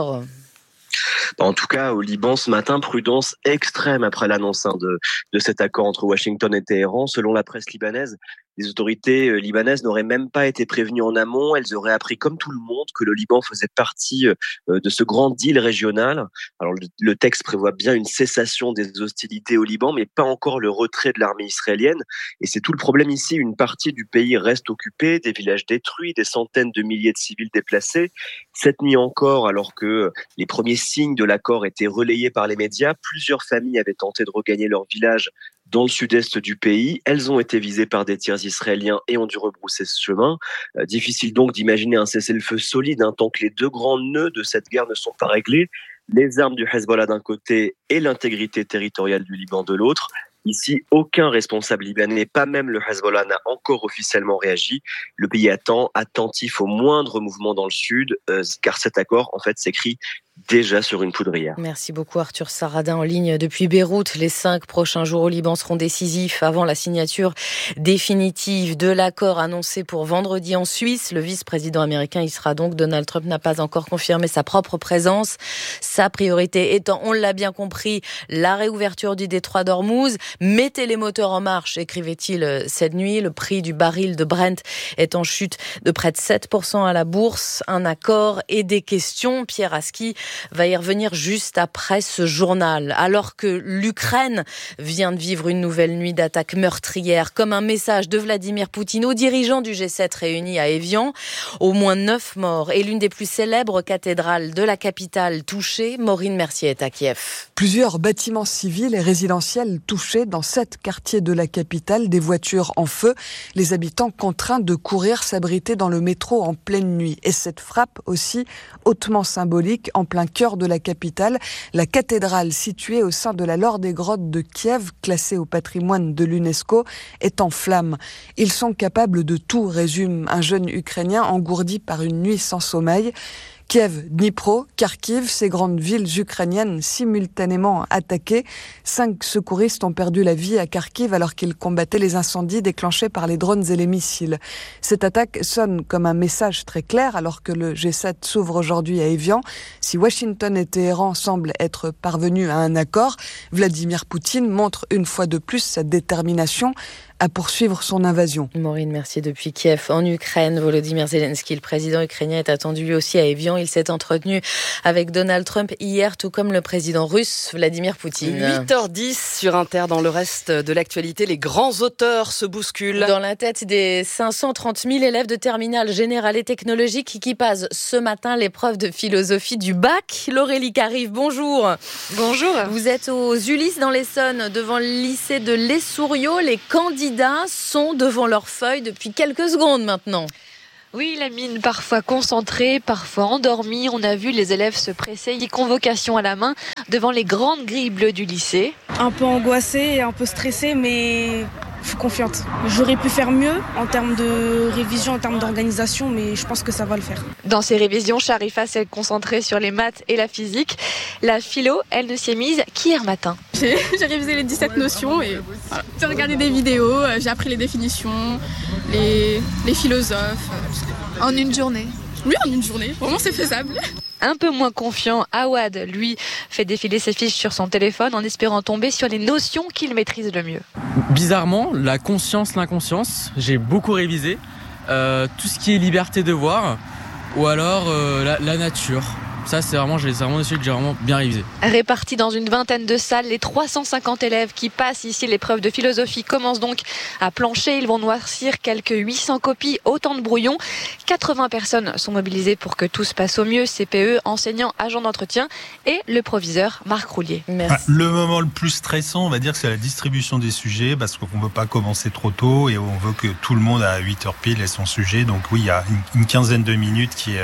En tout cas, au Liban, ce matin, prudence extrême après l'annonce de cet accord entre Washington et Téhéran. Selon la presse libanaise, les autorités libanaises n'auraient même pas été prévenues en amont. Elles auraient appris, comme tout le monde, que le Liban faisait partie de ce grand deal régional. Alors, le texte prévoit bien une cessation des hostilités au Liban, mais pas encore le retrait de l'armée israélienne. Et c'est tout le problème ici. Une partie du pays reste occupée, des villages détruits, des centaines de milliers de civils déplacés. Cette nuit encore, alors que les premiers signes de l'accord étaient relayés par les médias, plusieurs familles avaient tenté de regagner leur village dans le sud-est du pays. Elles ont été visées par des tirs israéliens et ont dû rebrousser ce chemin. Difficile donc d'imaginer un cessez-le-feu solide tant que les deux grands nœuds de cette guerre ne sont pas réglés. Les armes du Hezbollah d'un côté et l'intégrité territoriale du Liban de l'autre. Ici, aucun responsable libanais, pas même le Hezbollah, n'a encore officiellement réagi. Le pays attend, attentif au moindre mouvement dans le sud, car cet accord, en fait, s'écrit déjà sur une poudrière. Merci beaucoup Arthur Saradin en ligne depuis Beyrouth. Les 5 prochains jours au Liban seront décisifs avant la signature définitive de l'accord annoncé pour vendredi en Suisse. Le vice-président américain y sera donc. Donald Trump n'a pas encore confirmé sa propre présence. Sa priorité étant, on l'a bien compris, la réouverture du détroit d'Ormuz. Mettez les moteurs en marche, écrivait-il cette nuit. Le prix du baril de Brent est en chute de près de 7% à la bourse. Un accord et des questions. Pierre Aski va y revenir juste après ce journal. Alors que l'Ukraine vient de vivre une nouvelle nuit d'attaques meurtrières, comme un message de Vladimir Poutine aux dirigeants du G7 réunis à Évian. Au moins 9 morts et l'une des plus célèbres cathédrales de la capitale touchée. Maureen Mercier est à Kiev. Plusieurs bâtiments civils et résidentiels touchés dans 7 quartiers de la capitale, des voitures en feu, les habitants contraints de courir s'abriter dans le métro en pleine nuit. Et cette frappe aussi hautement symbolique en plein cœur de la capitale, la cathédrale située au sein de la Laure des Grottes de Kiev, classée au patrimoine de l'UNESCO, est en flammes. Ils sont capables de tout, résume un jeune Ukrainien engourdi par une nuit sans sommeil. Kiev, Dnipro, Kharkiv, ces grandes villes ukrainiennes simultanément attaquées. 5 secouristes ont perdu la vie à Kharkiv alors qu'ils combattaient les incendies déclenchés par les drones et les missiles. Cette attaque sonne comme un message très clair alors que le G7 s'ouvre aujourd'hui à Évian. Si Washington et Téhéran semblent être parvenus à un accord, Vladimir Poutine montre une fois de plus sa détermination à poursuivre son invasion. Maureen Mercier depuis Kiev en Ukraine. Volodymyr Zelensky, le président ukrainien, est attendu lui aussi à Évian. Il s'est entretenu avec Donald Trump hier, tout comme le président russe Vladimir Poutine. 8h10 sur Inter. Dans le reste de l'actualité, les grands auteurs se bousculent. Dans la tête des 530 000 élèves de terminale générale et technologique qui passent ce matin l'épreuve de philosophie du bac. Laurélie Carive, bonjour. Bonjour. Vous êtes aux Ulysses dans l'Essonne, devant le lycée de l'Essouriau. Les candidats sont devant leur feuille depuis quelques secondes maintenant. Oui, la mine parfois concentrée, parfois endormie. On a vu les élèves se presser, convocation à la main, devant les grandes grilles bleues du lycée. Un peu angoissée et un peu stressée, mais je suis confiante. J'aurais pu faire mieux en termes de révision, en termes d'organisation, mais je pense que ça va le faire. Dans ces révisions, Sharifa s'est concentrée sur les maths et la physique. La philo, elle ne s'y est mise qu'hier matin. J'ai révisé les 17 notions et voilà. J'ai regardé des vidéos, j'ai appris les définitions, les philosophes. En une journée? Oui, en une journée. Vraiment, c'est faisable. Un peu moins confiant, Awad, lui, fait défiler ses fiches sur son téléphone en espérant tomber sur les notions qu'il maîtrise le mieux. Bizarrement, la conscience, l'inconscience, j'ai beaucoup révisé. Tout ce qui est liberté de voir, ou alors la nature. Ça, c'est vraiment des sujets que j'ai vraiment bien révisé. Répartis dans une vingtaine de salles, les 350 élèves qui passent ici l'épreuve de philosophie commencent donc à plancher. Ils vont noircir quelques 800 copies, autant de brouillons. 80 personnes sont mobilisées pour que tout se passe au mieux. CPE, enseignants, agents d'entretien et le proviseur Marc Roulier. Merci. Le moment le plus stressant, on va dire, c'est la distribution des sujets parce qu'on ne veut pas commencer trop tôt et on veut que tout le monde à 8h pile ait son sujet. Donc oui, il y a une quinzaine de minutes qui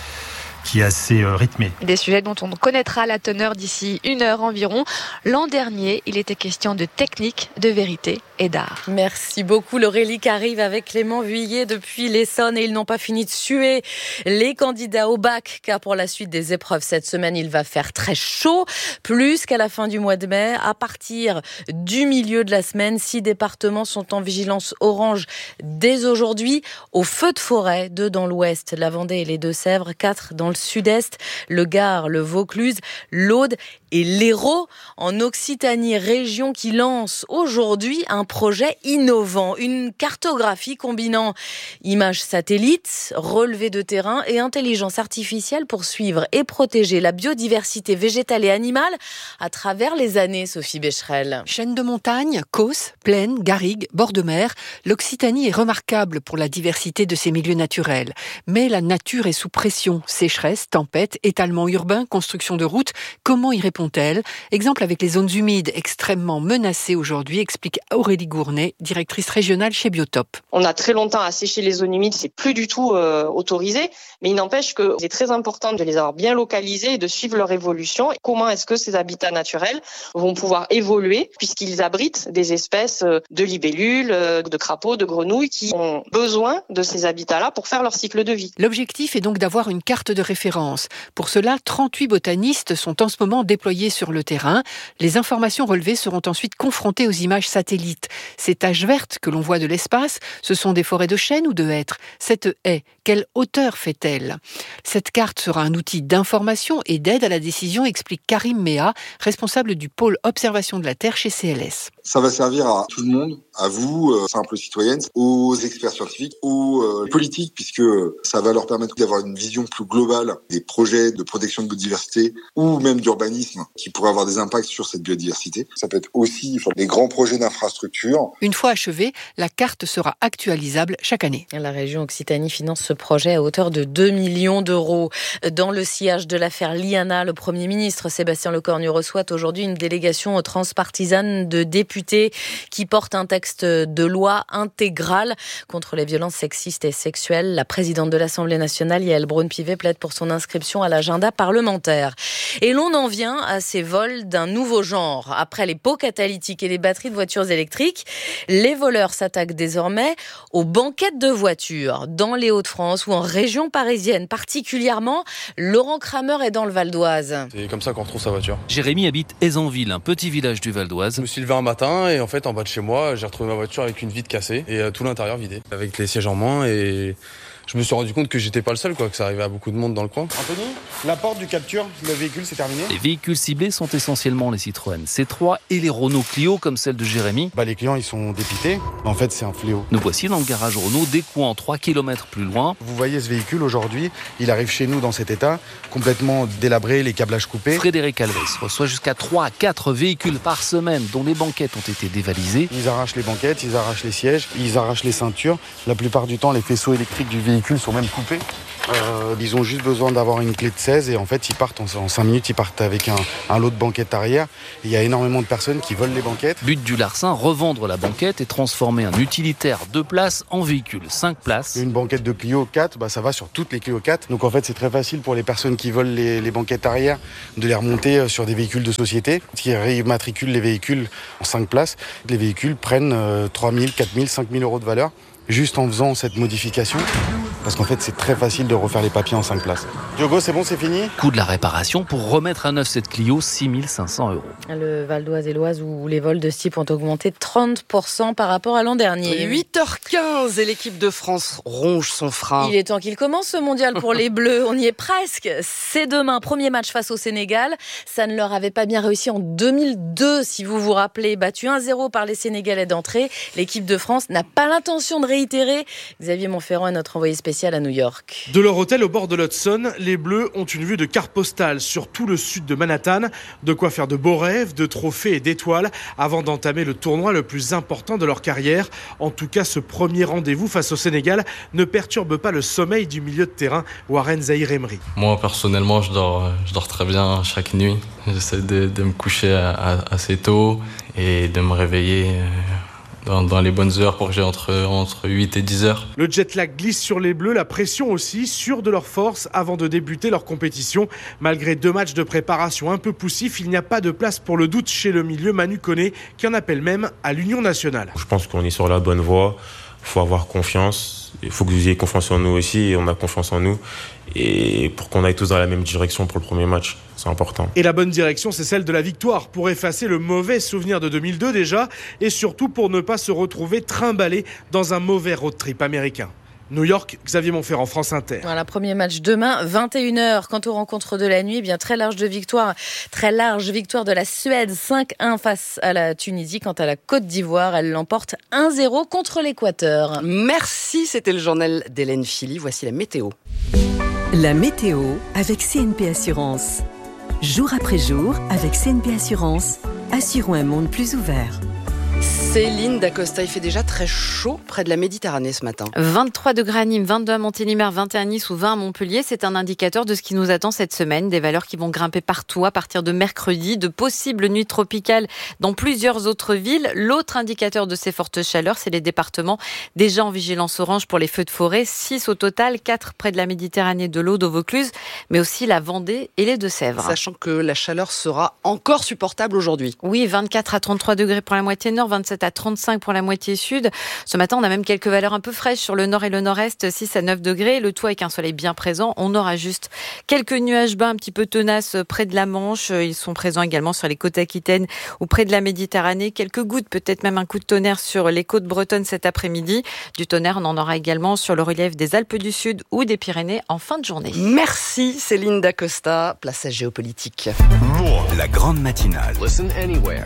est assez rythmé. Des sujets dont on connaîtra la teneur d'ici 1 heure environ. L'an dernier, il était question de technique, de vérité et d'art. Merci beaucoup Laurélie qui arrive avec Clément Vuillet depuis l'Essonne et ils n'ont pas fini de suer les candidats au bac car pour la suite des épreuves cette semaine, il va faire très chaud, plus qu'à la fin du mois de mai. À partir du milieu de la semaine, 6 départements sont en vigilance orange dès aujourd'hui. Au feu de forêt, 2 dans l'ouest, la Vendée et les Deux-Sèvres, 4 dans le sud-est, le Gard, le Vaucluse, l'Aude et l'Hérault. En Occitanie, région qui lance aujourd'hui un projet innovant, une cartographie combinant images satellites, relevés de terrain et intelligence artificielle pour suivre et protéger la biodiversité végétale et animale à travers les années, Sophie Becherel. Chaîne de montagnes, causses, plaines, garrigues, bords de mer, l'Occitanie est remarquable pour la diversité de ses milieux naturels. Mais la nature est sous pression, sécheresse, tempêtes, étalement urbain, construction de routes. Comment y répond-elle? Exemple avec les zones humides extrêmement menacées aujourd'hui, explique Aurélie Gournay, directrice régionale chez Biotop. On a très longtemps asséché les zones humides, c'est plus du tout autorisé, mais il n'empêche que c'est très important de les avoir bien localisés et de suivre leur évolution. Comment est-ce que ces habitats naturels vont pouvoir évoluer puisqu'ils abritent des espèces de libellules, de crapauds, de grenouilles qui ont besoin de ces habitats-là pour faire leur cycle de vie. L'objectif est donc d'avoir une carte de référence. Pour cela, 38 botanistes sont en ce moment déployés sur le terrain. Les informations relevées seront ensuite confrontées aux images satellites. Ces taches vertes que l'on voit de l'espace, ce sont des forêts de chênes ou de hêtres. Cette haie, quelle hauteur fait-elle? Cette carte sera un outil d'information et d'aide à la décision, explique Karim Mea, responsable du pôle observation de la Terre chez CLS. Ça va servir à tout le monde, à vous, simples citoyennes, aux experts scientifiques, aux politiques, puisque ça va leur permettre d'avoir une vision plus globale des projets de protection de biodiversité ou même d'urbanisme qui pourraient avoir des impacts sur cette biodiversité. Ça peut être aussi sur des grands projets d'infrastructure. Une fois achevée, la carte sera actualisable chaque année. La région Occitanie finance ce projet à hauteur de 2 millions d'euros. Dans le sillage de l'affaire Liana, le Premier ministre Sébastien Lecornu reçoit aujourd'hui une délégation transpartisane de députés qui porte un texte de loi intégral contre les violences sexistes et sexuelles. La présidente de l'Assemblée nationale, Yaël Braun-Pivet, plaide pour son inscription à l'agenda parlementaire. Et l'on en vient à ces vols d'un nouveau genre. Après les pots catalytiques et les batteries de voitures électriques, les voleurs s'attaquent désormais aux banquettes de voitures. Dans les Hauts-de-France ou en région parisienne particulièrement, Laurent Kramer est dans le Val d'Oise. C'est comme ça qu'on retrouve sa voiture. Jérémy habite Aisanville, un petit village du Val d'Oise. Je me suis levé un matin et en fait en bas de chez moi j'ai retrouvé ma voiture avec une vitre cassée et tout l'intérieur vidé avec les sièges en moins et je me suis rendu compte que j'étais pas le seul, que ça arrivait à beaucoup de monde dans le coin. Anthony, la porte du capture, le véhicule, c'est terminé. Les véhicules ciblés sont essentiellement les Citroën C3 et les Renault Clio, comme celle de Jérémy. Les clients, ils sont dépités. En fait, c'est un fléau. Nous voici dans le garage Renault, d'écouant 3 km plus loin. Vous voyez ce véhicule aujourd'hui, il arrive chez nous dans cet état, complètement délabré, les câblages coupés. Frédéric Alves reçoit jusqu'à 3 à 4 véhicules par semaine dont les banquettes ont été dévalisées. Ils arrachent les banquettes, ils arrachent les sièges, ils arrachent les ceintures. La plupart du temps, les faisceaux électriques du véhicule sont même coupés. Ils ont juste besoin d'avoir une clé de 16 et en fait, ils partent en 5 minutes, ils partent avec un lot de banquettes arrière. Il y a énormément de personnes qui volent les banquettes. But du larcin, revendre la banquette et transformer un utilitaire 2 places en véhicule 5 places. Une banquette de Clio 4, ça va sur toutes les Clio 4. Donc en fait, c'est très facile pour les personnes qui volent les banquettes arrière de les remonter sur des véhicules de société qui réimmatriculent les véhicules en 5 places. Les véhicules prennent 3 000, 4 000, 5 000 euros de valeur juste en faisant cette modification. Parce qu'en fait, c'est très facile de refaire les papiers en 5 places. Diogo, c'est bon, c'est fini ? Coût de la réparation pour remettre à neuf cette Clio, 6 500 €. Le Val d'Oise et l'Oise où les vols de ce type ont augmenté de 30% par rapport à l'an dernier. 8h15 et l'équipe de France ronge son frein. Il est temps qu'il commence ce mondial pour les Bleus. On y est presque. C'est demain, premier match face au Sénégal. Ça ne leur avait pas bien réussi en 2002, si vous vous rappelez. Battu 1-0 par les Sénégalais d'entrée. L'équipe de France n'a pas l'intention de réitérer. Xavier Montferrand est notre envoyé spécial à New York. De leur hôtel au bord de l'Hudson, les Bleus ont une vue de carte postale sur tout le sud de Manhattan. De quoi faire de beaux rêves, de trophées et d'étoiles avant d'entamer le tournoi le plus important de leur carrière. En tout cas, ce premier rendez-vous face au Sénégal ne perturbe pas le sommeil du milieu de terrain Warren Zahir Emery. Moi, personnellement, je dors très bien chaque nuit. J'essaie de me coucher assez tôt et de me réveiller dans les bonnes heures pour que j'ai entre 8 et 10 heures. Le jet lag glisse sur les Bleus, la pression aussi, sûrs de leur force avant de débuter leur compétition. Malgré 2 matchs de préparation un peu poussifs, il n'y a pas de place pour le doute chez le milieu Manu Koné, qui en appelle même à l'Union nationale. Je pense qu'on est sur la bonne voie, il faut avoir confiance, il faut que vous ayez confiance en nous aussi, et on a confiance en nous. Et pour qu'on aille tous dans la même direction pour le premier match, c'est important. Et la bonne direction, c'est celle de la victoire, pour effacer le mauvais souvenir de 2002 déjà, et surtout pour ne pas se retrouver trimballé dans un mauvais road trip américain. New York, Xavier Montferrand, France Inter. Voilà, premier match demain, 21h. Quant aux rencontres de la nuit, très large victoire de la Suède, 5-1 face à la Tunisie. Quant à la Côte d'Ivoire, elle l'emporte 1-0 contre l'Équateur. Merci, c'était le journal d'Hélène Philly. Voici la météo. La météo avec CNP Assurance. Jour après jour, avec CNP Assurance, assurons un monde plus ouvert. Céline Dacosta, il fait déjà très chaud près de la Méditerranée ce matin. 23 degrés à Nîmes, 22 à Montélimar, 21 à Nice ou 20 à Montpellier. C'est un indicateur de ce qui nous attend cette semaine. Des valeurs qui vont grimper partout à partir de mercredi. De possibles nuits tropicales dans plusieurs autres villes. L'autre indicateur de ces fortes chaleurs, c'est les départements déjà en vigilance orange pour les feux de forêt. 6 au total, 4 près de la Méditerranée, de l'Aude au Vaucluse, mais aussi la Vendée et les Deux-Sèvres. Sachant que la chaleur sera encore supportable aujourd'hui. Oui, 24 à 33 degrés pour la moitié nord, 27 à 35 pour la moitié sud. Ce matin, on a même quelques valeurs un peu fraîches sur le nord et le nord-est, 6 à 9 degrés. Le tout avec un soleil bien présent. On aura juste quelques nuages bas un petit peu tenaces près de la Manche. Ils sont présents également sur les côtes aquitaines ou près de la Méditerranée. Quelques gouttes, peut-être même un coup de tonnerre sur les côtes bretonnes cet après-midi. Du tonnerre, on en aura également sur le relief des Alpes du Sud ou des Pyrénées en fin de journée. Merci Céline Dacosta. Place à Géopolitique. La grande matinale. Listen anywhere.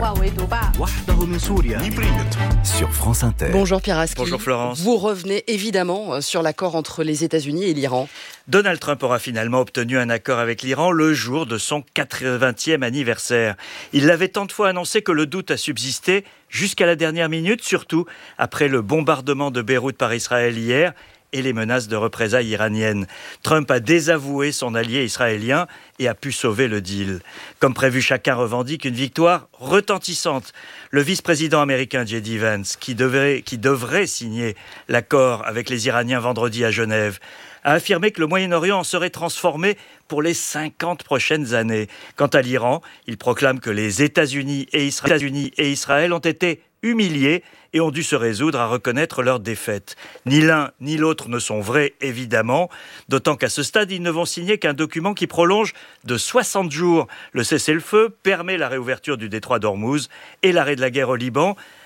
Sur France Inter. Bonjour Pierre Aski. Bonjour Florence. Vous revenez évidemment sur l'accord entre les États-Unis et l'Iran. Donald Trump aura finalement obtenu un accord avec l'Iran le jour de son 80e anniversaire. Il l'avait tant de fois annoncé que le doute a subsisté jusqu'à la dernière minute, surtout après le bombardement de Beyrouth par Israël hier et les menaces de représailles iraniennes. Trump a désavoué son allié israélien et a pu sauver le deal. Comme prévu, chacun revendique une victoire retentissante. Le vice-président américain J.D. Vance, qui devrait signer l'accord avec les Iraniens vendredi à Genève, a affirmé que le Moyen-Orient en serait transformé pour les 50 prochaines années. Quant à l'Iran, il proclame que les États-Unis et Israël ont été humiliés et ont dû se résoudre à reconnaître leur défaite. Ni l'un ni l'autre ne sont vrais, évidemment, d'autant qu'à ce stade, ils ne vont signer qu'un document qui prolonge de 60 jours le cessez-le-feu, permet la réouverture du détroit d'Ormuz et l'arrêt de la guerre au Liban,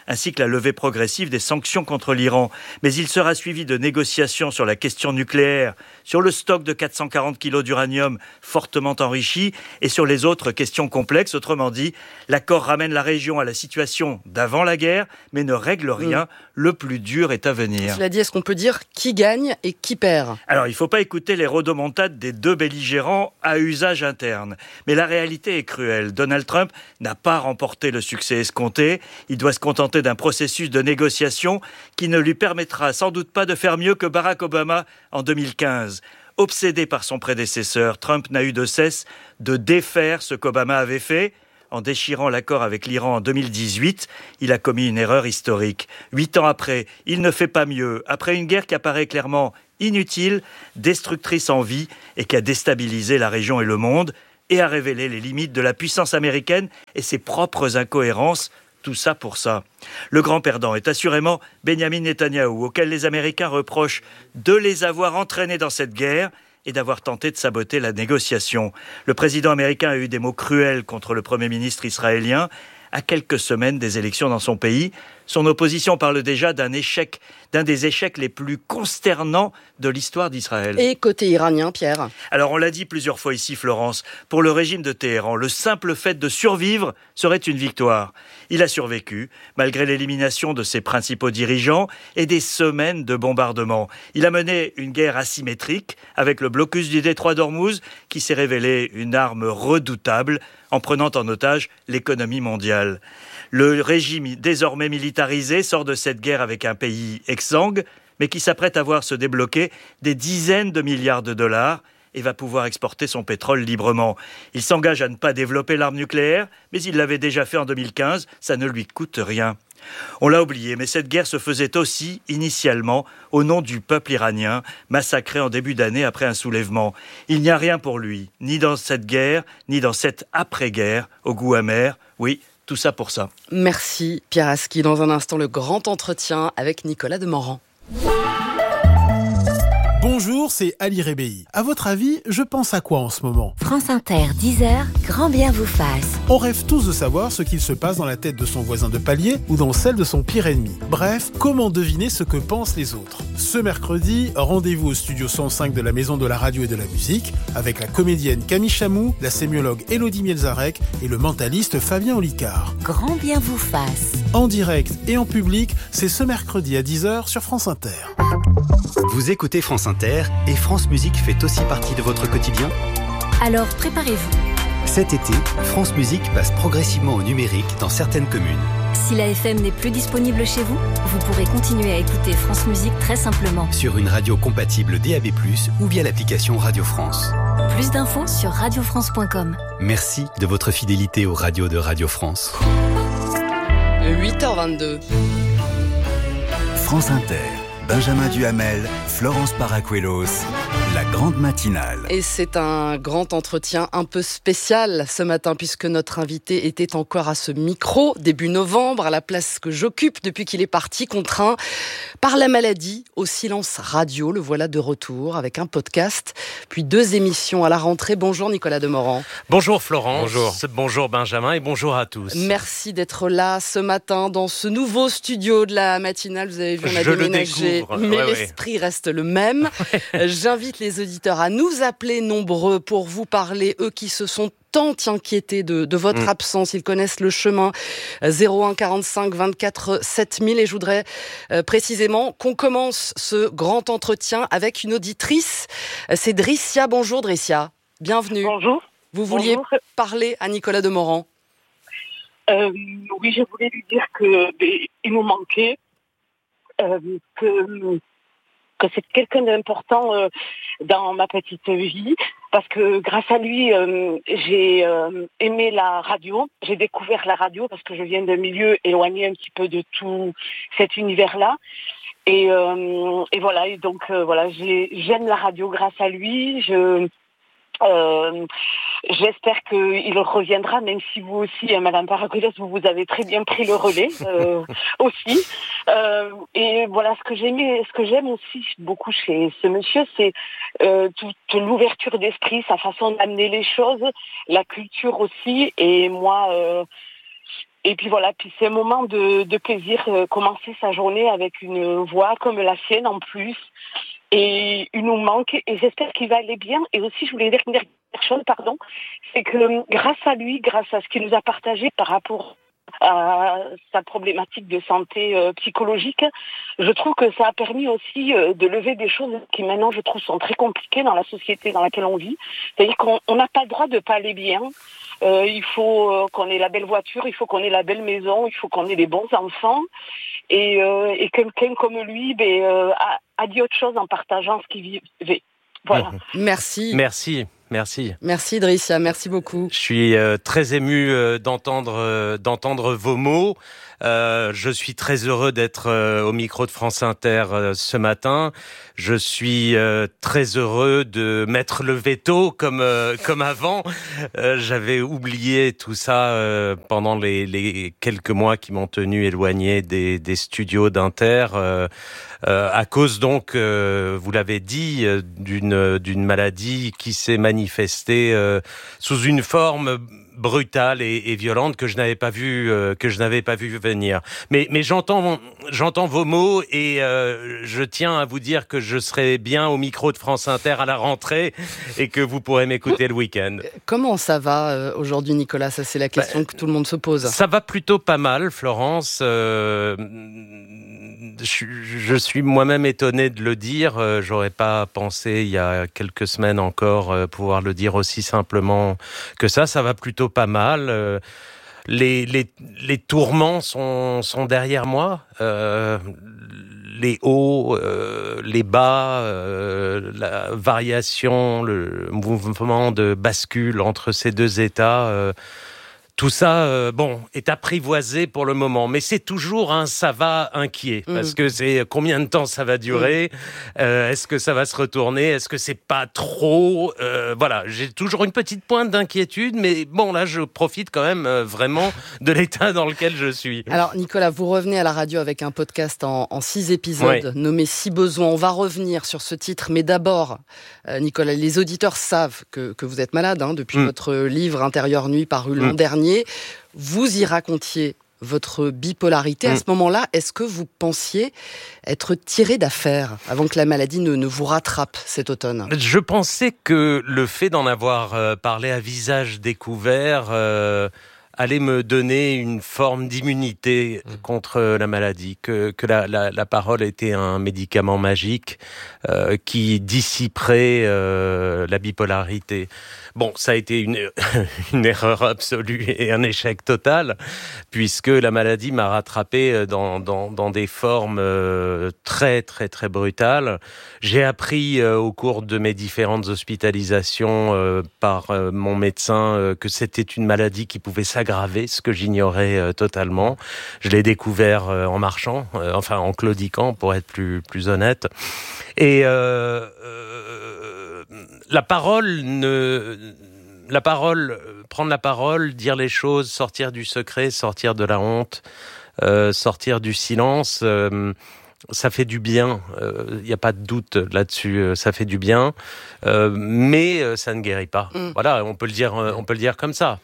ainsi que la levée progressive des sanctions contre l'Iran. Mais il sera suivi de négociations sur la question nucléaire, sur le stock de 440 kilos d'uranium fortement enrichi et sur les autres questions complexes. Autrement dit, l'accord ramène la région à la situation d'avant la guerre, mais ne règle rien. Le plus dur est à venir. Cela dit, est-ce qu'on peut dire qui gagne et qui perd ? Alors, il ne faut pas écouter les rodomontades des deux belligérants à usage interne. Mais la réalité est cruelle. Donald Trump n'a pas remporté le succès escompté. Il doit se contenter d'un processus de négociation qui ne lui permettra sans doute pas de faire mieux que Barack Obama en 2015. Obsédé par son prédécesseur, Trump n'a eu de cesse de défaire ce qu'Obama avait fait. En déchirant l'accord avec l'Iran en 2018, il a commis une erreur historique. 8 ans après, il ne fait pas mieux. Après une guerre qui apparaît clairement inutile, destructrice en vie et qui a déstabilisé la région et le monde et a révélé les limites de la puissance américaine et ses propres incohérences. Tout ça pour ça. Le grand perdant est assurément Benjamin Netanyahou, auquel les Américains reprochent de les avoir entraînés dans cette guerre et d'avoir tenté de saboter la négociation. Le président américain a eu des mots cruels contre le Premier ministre israélien à quelques semaines des élections dans son pays. Son opposition parle déjà d'un des échecs les plus consternants de l'histoire d'Israël. Et côté iranien, Pierre ? Alors on l'a dit plusieurs fois ici, Florence, pour le régime de Téhéran, le simple fait de survivre serait une victoire. Il a survécu, malgré l'élimination de ses principaux dirigeants et des semaines de bombardements. Il a mené une guerre asymétrique avec le blocus du détroit d'Ormuz, qui s'est révélé une arme redoutable en prenant en otage l'économie mondiale. Le régime désormais militarisé sort de cette guerre avec un pays exsangue, mais qui s'apprête à voir se débloquer des dizaines de milliards de dollars et va pouvoir exporter son pétrole librement. Il s'engage à ne pas développer l'arme nucléaire, mais il l'avait déjà fait en 2015, ça ne lui coûte rien. On l'a oublié, mais cette guerre se faisait aussi, initialement, au nom du peuple iranien, massacré en début d'année après un soulèvement. Il n'y a rien pour lui, ni dans cette guerre, ni dans cette après-guerre, au goût amer. Oui, tout ça pour ça. Merci Pierre Aski. Dans un instant, le grand entretien avec Nicolas Demorand. Bonjour, c'est Ali Rebéi. À votre avis, je pense à quoi en ce moment ? France Inter, 10h, grand bien vous fasse. On rêve tous de savoir ce qu'il se passe dans la tête de son voisin de palier ou dans celle de son pire ennemi. Bref, comment deviner ce que pensent les autres ? Ce mercredi, rendez-vous au studio 105 de la Maison de la Radio et de la Musique avec la comédienne Camille Chamou, la sémiologue Élodie Mielzarek et le mentaliste Fabien Olicard. Grand bien vous fasse. En direct et en public, c'est ce mercredi à 10h sur France Inter. Vous écoutez France Inter et France Musique fait aussi partie de votre quotidien ? Alors préparez-vous. Cet été, France Musique passe progressivement au numérique dans certaines communes. Si la FM n'est plus disponible chez vous, vous pourrez continuer à écouter France Musique très simplement. Sur une radio compatible DAB+, ou via l'application Radio France. Plus d'infos sur radiofrance.com. Merci de votre fidélité aux radios de Radio France. 8h22. France Inter. Benjamin Duhamel, Florence Paracuelos, la grande matinale. Et c'est un grand entretien un peu spécial ce matin puisque notre invité était encore à ce micro début novembre à la place que j'occupe depuis qu'il est parti, contraint par la maladie au silence radio. Le voilà de retour avec un podcast puis 2 émissions à la rentrée. Bonjour Nicolas Demorand. Bonjour Florence. Bonjour Benjamin et bonjour à tous. Merci d'être là ce matin dans ce nouveau studio de la matinale. Vous avez vu, on a déménagé. Mais l'esprit reste le même. J'invite les auditeurs à nous appeler nombreux pour vous parler, eux qui se sont tant inquiétés de votre absence. Ils connaissent le chemin. 01 45 24 7000. Et je voudrais précisément qu'on commence ce grand entretien avec une auditrice. C'est Dricia. Bonjour Dricia. Bienvenue. Bonjour. Vous vouliez parler à Nicolas Demorand. Oui, je voulais lui dire qu'il nous manquait. Que c'est quelqu'un d'important dans ma petite vie parce que grâce à lui j'ai aimé la radio, j'ai découvert la radio parce que je viens d'un milieu éloigné un petit peu de tout cet univers-là et voilà, et donc voilà, j'aime la radio grâce à lui. J'espère qu'il reviendra, même si vous aussi, Madame Paracuelos, vous avez très bien pris le relais aussi. Et voilà, ce que j'aime aussi beaucoup chez ce monsieur, c'est toute l'ouverture d'esprit, sa façon d'amener les choses, la culture aussi. Et moi, Et puis voilà, puis c'est un moment de plaisir, commencer sa journée avec une voix comme la sienne en plus. Et il nous manque, et j'espère qu'il va aller bien. Et aussi, je voulais dire une dernière chose, c'est que grâce à lui, grâce à ce qu'il nous a partagé par rapport à sa problématique de santé psychologique, je trouve que ça a permis aussi de lever des choses qui maintenant, je trouve, sont très compliquées dans la société dans laquelle on vit. C'est-à-dire qu'on n'a pas le droit de pas aller bien. Il faut qu'on ait la belle voiture, il faut qu'on ait la belle maison, il faut qu'on ait les bons enfants. Et quelqu'un comme lui a dit autre chose en partageant ce qu'il vivait. Voilà. Merci. Merci Dricia, merci beaucoup. Je suis très ému d'entendre vos mots. Je suis très heureux d'être au micro de France Inter ce matin. Je suis très heureux de mettre le veto comme avant. J'avais oublié tout ça pendant les quelques mois qui m'ont tenu éloigné des studios d'Inter. À cause donc, vous l'avez dit, d'une maladie qui s'est manifestée sous une forme brutale et violente que je n'avais pas vu venir. Mais j'entends vos mots et je tiens à vous dire que je serai bien au micro de France Inter à la rentrée et que vous pourrez m'écouter le week-end. Comment ça va aujourd'hui, Nicolas? Ça, c'est la question que tout le monde se pose. Ça va plutôt pas mal, Florence. Je suis moi-même étonné de le dire. J'aurais pas pensé il y a quelques semaines encore pouvoir le dire aussi simplement que ça. Ça va plutôt pas mal. Les tourments sont derrière moi. Les hauts, les bas, la variation, le mouvement de bascule entre ces deux états. Tout ça, est apprivoisé pour le moment, mais c'est toujours un ça va inquiet, parce que c'est combien de temps ça va durer, est-ce que ça va se retourner, est-ce que c'est pas trop, voilà, j'ai toujours une petite pointe d'inquiétude, mais bon, là, je profite quand même vraiment de l'état dans lequel je suis. Alors, Nicolas, vous revenez à la radio avec un podcast en 6 épisodes, nommé Si besoin. On va revenir sur ce titre, mais d'abord, Nicolas, les auditeurs savent que vous êtes malade, depuis votre livre Intérieur Nuit paru l'an dernier. Vous y racontiez votre bipolarité. À ce moment-là, est-ce que vous pensiez être tiré d'affaire avant que la maladie ne vous rattrape cet automne? Je pensais que le fait d'en avoir parlé à visage découvert allait me donner une forme d'immunité contre la maladie, que la parole était un médicament magique qui dissiperait la bipolarité. Bon, ça a été une erreur absolue et un échec total, puisque la maladie m'a rattrapé dans des formes très, très, très brutales. J'ai appris au cours de mes différentes hospitalisations par mon médecin que c'était une maladie qui pouvait s'aggraver, ce que j'ignorais totalement. Je l'ai découvert en marchant, en claudiquant, pour être plus honnête. Et prendre la parole, dire les choses, sortir du secret, sortir de la honte, sortir du silence, ça fait du bien. Il n'y a pas de doute là-dessus. Ça fait du bien, mais ça ne guérit pas. Voilà, on peut le dire comme ça.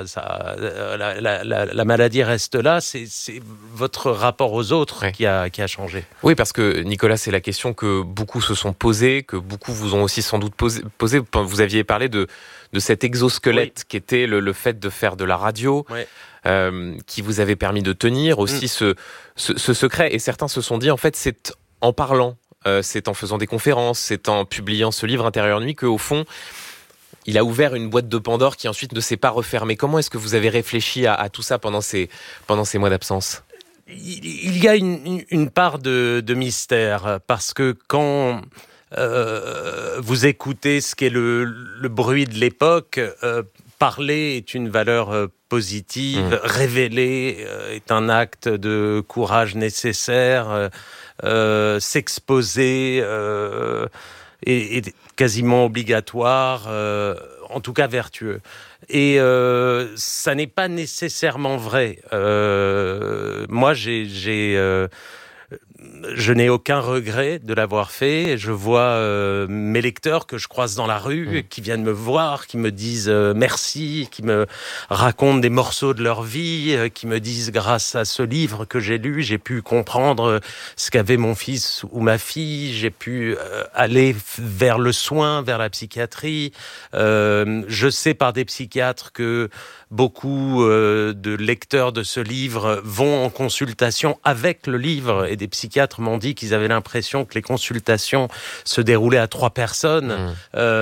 La maladie reste là. C'est votre rapport aux autres qui a changé. Oui, parce que Nicolas, c'est la question que beaucoup se sont posées, que beaucoup vous ont aussi sans doute posé. Vous aviez parlé de cet exosquelette qui était le fait de faire de la radio. Oui. Qui vous avait permis de tenir aussi ce secret. Et certains se sont dit, en fait, c'est en parlant, c'est en faisant des conférences, c'est en publiant ce livre Intérieur Nuit qu'au fond, il a ouvert une boîte de Pandore qui ensuite ne s'est pas refermée. Comment est-ce que vous avez réfléchi à tout ça pendant ces mois d'absence ? Il y a une part de mystère, parce que quand vous écoutez ce qu'est le bruit de l'époque, parler est une valeur positive, révéler est un acte de courage nécessaire, s'exposer est quasiment obligatoire, en tout cas vertueux. Et ça n'est pas nécessairement vrai. Moi, j'ai je n'ai aucun regret de l'avoir fait. Je vois mes lecteurs que je croise dans la rue, qui viennent me voir, qui me disent merci, qui me racontent des morceaux de leur vie, qui me disent grâce à ce livre que j'ai lu, j'ai pu comprendre ce qu'avait mon fils ou ma fille, j'ai pu aller vers le soin, vers la psychiatrie. Je sais par des psychiatres que beaucoup de lecteurs de ce livre vont en consultation avec le livre, et des psychiatres m'ont dit qu'ils avaient l'impression que les consultations se déroulaient à 3 personnes,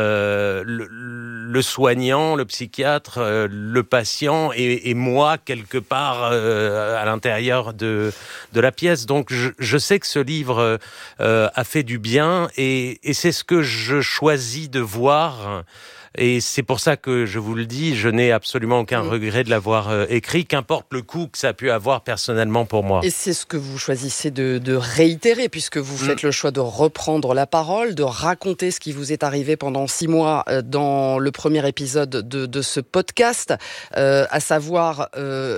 le soignant, le psychiatre, le patient et moi quelque part à l'intérieur de la pièce. Donc je sais que ce livre a fait du bien, et c'est ce que je choisis de voir. Et c'est pour ça que je vous le dis, je n'ai absolument aucun regret de l'avoir écrit, qu'importe le coût que ça a pu avoir personnellement pour moi. Et c'est ce que vous choisissez de réitérer, puisque vous faites le choix de reprendre la parole, de raconter ce qui vous est arrivé pendant 6 mois dans le premier épisode de ce podcast, à savoir